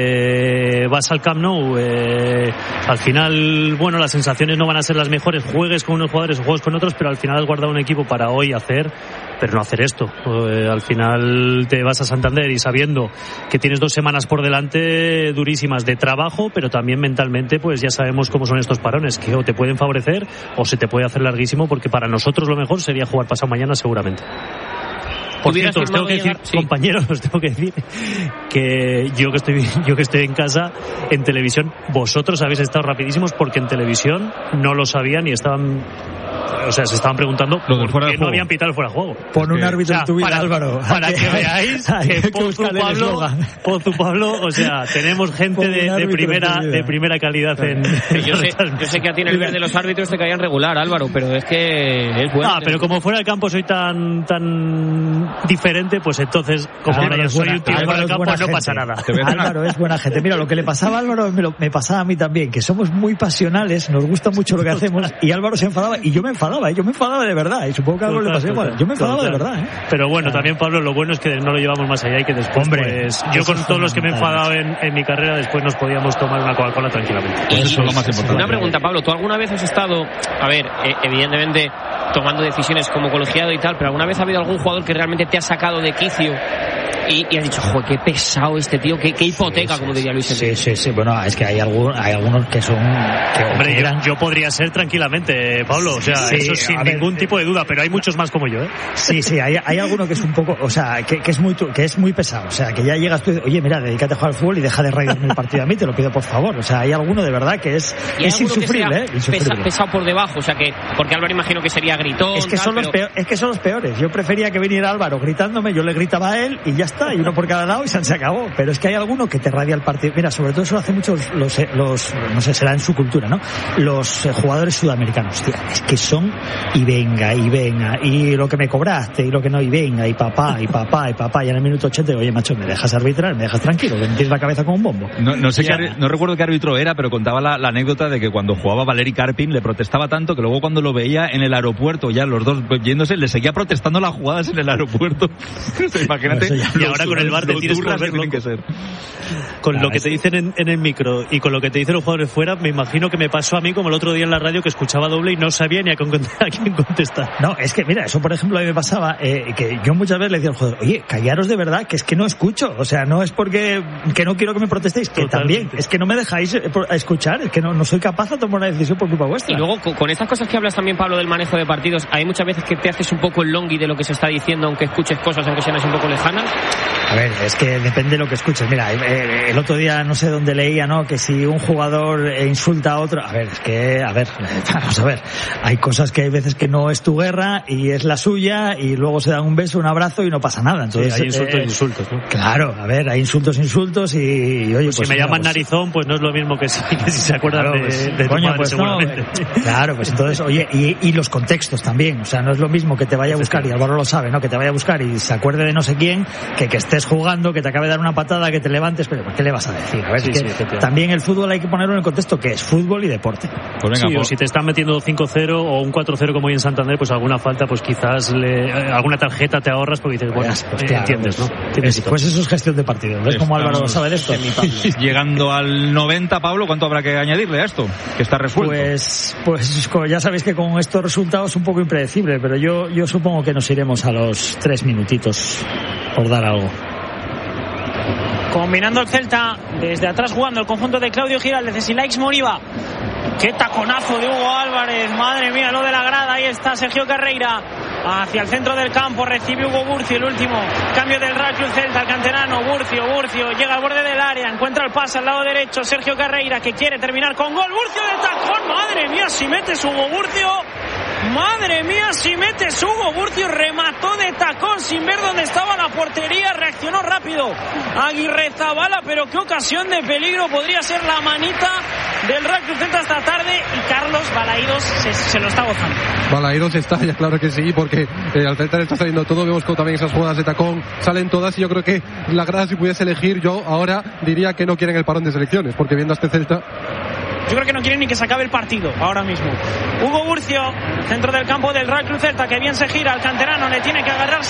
eh, vas al Camp Nou, eh, al final, bueno, las sensaciones no van a ser las mejores, juegues con unos jugadores o juegues con otros, pero al final has guardado un equipo para hoy hacer, pero no hacer esto. Eh, al final te vas a Santander y sabiendo que tienes dos semanas por delante durísimas de trabajo, pero también mentalmente pues ya sabemos cómo son estos parones, que o te pueden favorecer o se te puede hacer larguísimo, porque para nosotros lo mejor sería jugar pasado mañana seguramente. Por cierto, os tengo que decir, sí. compañeros, os tengo que decir que yo que estoy yo que estoy en casa, en televisión, vosotros habéis estado rapidísimos porque en televisión no lo sabían y estaban, o sea, se estaban preguntando por qué no habían pitado el fuera de juego. Pon un árbitro o sea, en tu vida, para, Álvaro. Para que veáis que Pozu Pablo, Pozu Pablo, o sea, tenemos gente de, de primera de primera calidad en, en yo, sé, yo sé que a ti en el nivel de los árbitros te caían regular, Álvaro, pero es que es bueno. Ah, pero como fuera del campo soy tan tan diferente, pues entonces como ahora ya soy un tío fuera del campo no gente. Pasa nada. Álvaro es buena gente. Mira, lo que le pasaba a Álvaro me, lo, me pasaba a mí también, que somos muy pasionales, nos gusta mucho lo que hacemos y Álvaro se enfadaba y yo me enfadaba, yo me enfadaba de verdad y supongo que a Álvaro le pasaba igual. Yo me enfadaba de verdad, ¿eh? Pero bueno, también Pablo, lo bueno es que no lo llevamos más allá y que después, hombre, pues, yo con todos los que me he enfadado en, en mi carrera, después nos podíamos tomar una Coca-Cola tranquilamente. Pues eso es lo más importante. Una pregunta, Pablo, ¿tú alguna vez has estado, a ver, eh, evidentemente tomando decisiones como colegiado y tal, pero alguna vez ha habido algún jugador que realmente te ha sacado de quicio y, y has dicho, joder, qué pesado este tío, qué, qué hipoteca, sí, sí, como diría Luis Enrique? Sí, sí, sí, bueno, es que hay, algún, hay algunos que son... Que, Hombre, yo, yo podría ser tranquilamente, Pablo, o sea, sí, eso sin ningún ver, tipo de duda, pero hay muchos más como yo, ¿eh? Sí, sí, hay, hay alguno que es un poco, o sea, que, que es muy que es muy pesado, o sea, que ya llegas tú y, oye, mira, dedícate a jugar al fútbol y deja de rayarme el partido a mí, te lo pido por favor, o sea, hay alguno de verdad que es, es insufrible, ¿eh? Insufrible. Pesa, pesado por debajo, o sea, que, porque Álvaro imagino que sería gritón, es que, tal, son pero... los peor, es que son los peores, yo prefería que viniera Álvaro gritándome, yo le gritaba a él y ya está, y uno por cada lado y se, se acabó, pero es que hay alguno que te radia el partido, mira, sobre todo eso lo hacen muchos los, los, no sé, será en su cultura, ¿no? Los eh, jugadores sudamericanos, tío, es que son y venga, y venga, y lo que me cobraste, y lo que no, y venga, y papá, y papá, y papá, y en el minuto ochenta, oye, macho, me dejas arbitrar, me dejas tranquilo, que me tienes la cabeza con un bombo. No, no sé qué, no recuerdo qué árbitro era, pero contaba la, la anécdota de que cuando jugaba Valeri Karpin le protestaba tanto que luego cuando lo veía en el aeropuerto, ya los dos yéndose, le seguía protestando las jugadas en el aeropuerto. Imagínate, no, Y ahora con el V A R te tienes que volver loco. Que ser. Con Claro, lo que te dicen en, en el micro y con lo que te dicen los jugadores fuera, me imagino que me pasó a mí como el otro día en la radio, que escuchaba doble y no sabía ni a quién, a quién contestar. No, es que mira, eso por ejemplo a mí me pasaba, eh, que yo muchas veces le decía al jugador, oye, callaros de verdad, que es que no escucho, o sea, no es porque que no quiero que me protestéis, que Totalmente. También, es que no me dejáis eh, a escuchar, es que no, no soy capaz de tomar una decisión por culpa vuestra. Y luego con, con estas cosas que hablas también, Pablo, del manejo de partidos, hay muchas veces que te haces un poco el longui de lo que se está diciendo, aunque escuches cosas aunque sean así un poco lejanas. A ver, es que depende de lo que escuches. Mira, eh, el otro día no sé dónde leía, ¿no? Que si un jugador insulta a otro, a ver, es que, a ver, vamos a ver, hay cosas que hay veces que no es tu guerra y es la suya y luego se dan un beso, un abrazo y no pasa nada. Entonces, sí, hay insultos eh, e insultos, ¿no? Claro, a ver, hay insultos, insultos y, y oye, pues, pues si me llaman pues, narizón, pues no es lo mismo que si, que si se acuerdan claro, de, pues, de coño, madre, pues seguramente. No, claro, pues entonces, oye, y, y los contextos también, o sea, no es lo mismo que te vaya a buscar, y Álvaro lo sabe, ¿no? Que te vaya a buscar y se acuerde de no sé quién, que que estés jugando, que te acabe de dar una patada, que te levantes, pero ¿qué le vas a decir? A ver, sí, que sí, también el fútbol hay que ponerlo en el contexto que es fútbol y deporte. Pues venga, sí, por... o si te están metiendo cinco cero o un cuatro cero como hoy en Santander, pues alguna falta, pues quizás le, alguna tarjeta te ahorras porque dices, bueno, pues, pues claro, entiendes, ¿no? Es, pues eso es gestión de partido. ¿Ves cómo Álvaro sabe de esto? Llegando al noventa, Pablo, ¿cuánto habrá que añadirle a esto? Que está resuelto. Pues, pues ya sabéis que con estos resultados es un poco impredecible, pero yo, yo supongo que nos iremos a los tres minutitos por dar algo. Combinando el Celta desde atrás, jugando el conjunto de Claudio Giraldez y Laix Moriba. Qué taconazo de Hugo Álvarez, madre mía, lo de la grada. Ahí está Sergio Carreira hacia el centro del campo, recibe Hugo Burcio, el último cambio del Real Club Celta, el canterano Burcio, Burcio llega al borde del área, encuentra el pase al lado derecho, Sergio Carreira, que quiere terminar con gol, Burcio de tacón, madre mía, si metes Hugo Burcio, madre mía, si metes Hugo Burcio, remató de tacón sin ver dónde estaba la portería, reaccionó rápido Aguirrezabala, pero qué ocasión de peligro, podría ser la manita del Real Club Celta esta tarde, y Carlos Balaídos se, se lo está gozando. Balaídos está, ya claro que sí, porque eh, al Celta le está saliendo todo, vemos como también esas jugadas de tacón salen todas, y yo creo que la grada, si pudiese elegir, yo ahora diría que no quieren el parón de selecciones, porque viendo a este Celta... Yo creo que no quieren ni que se acabe el partido ahora mismo. Hugo Burcio, centro del campo del Real Club Celta, que bien se gira, el canterano le tiene que agarrar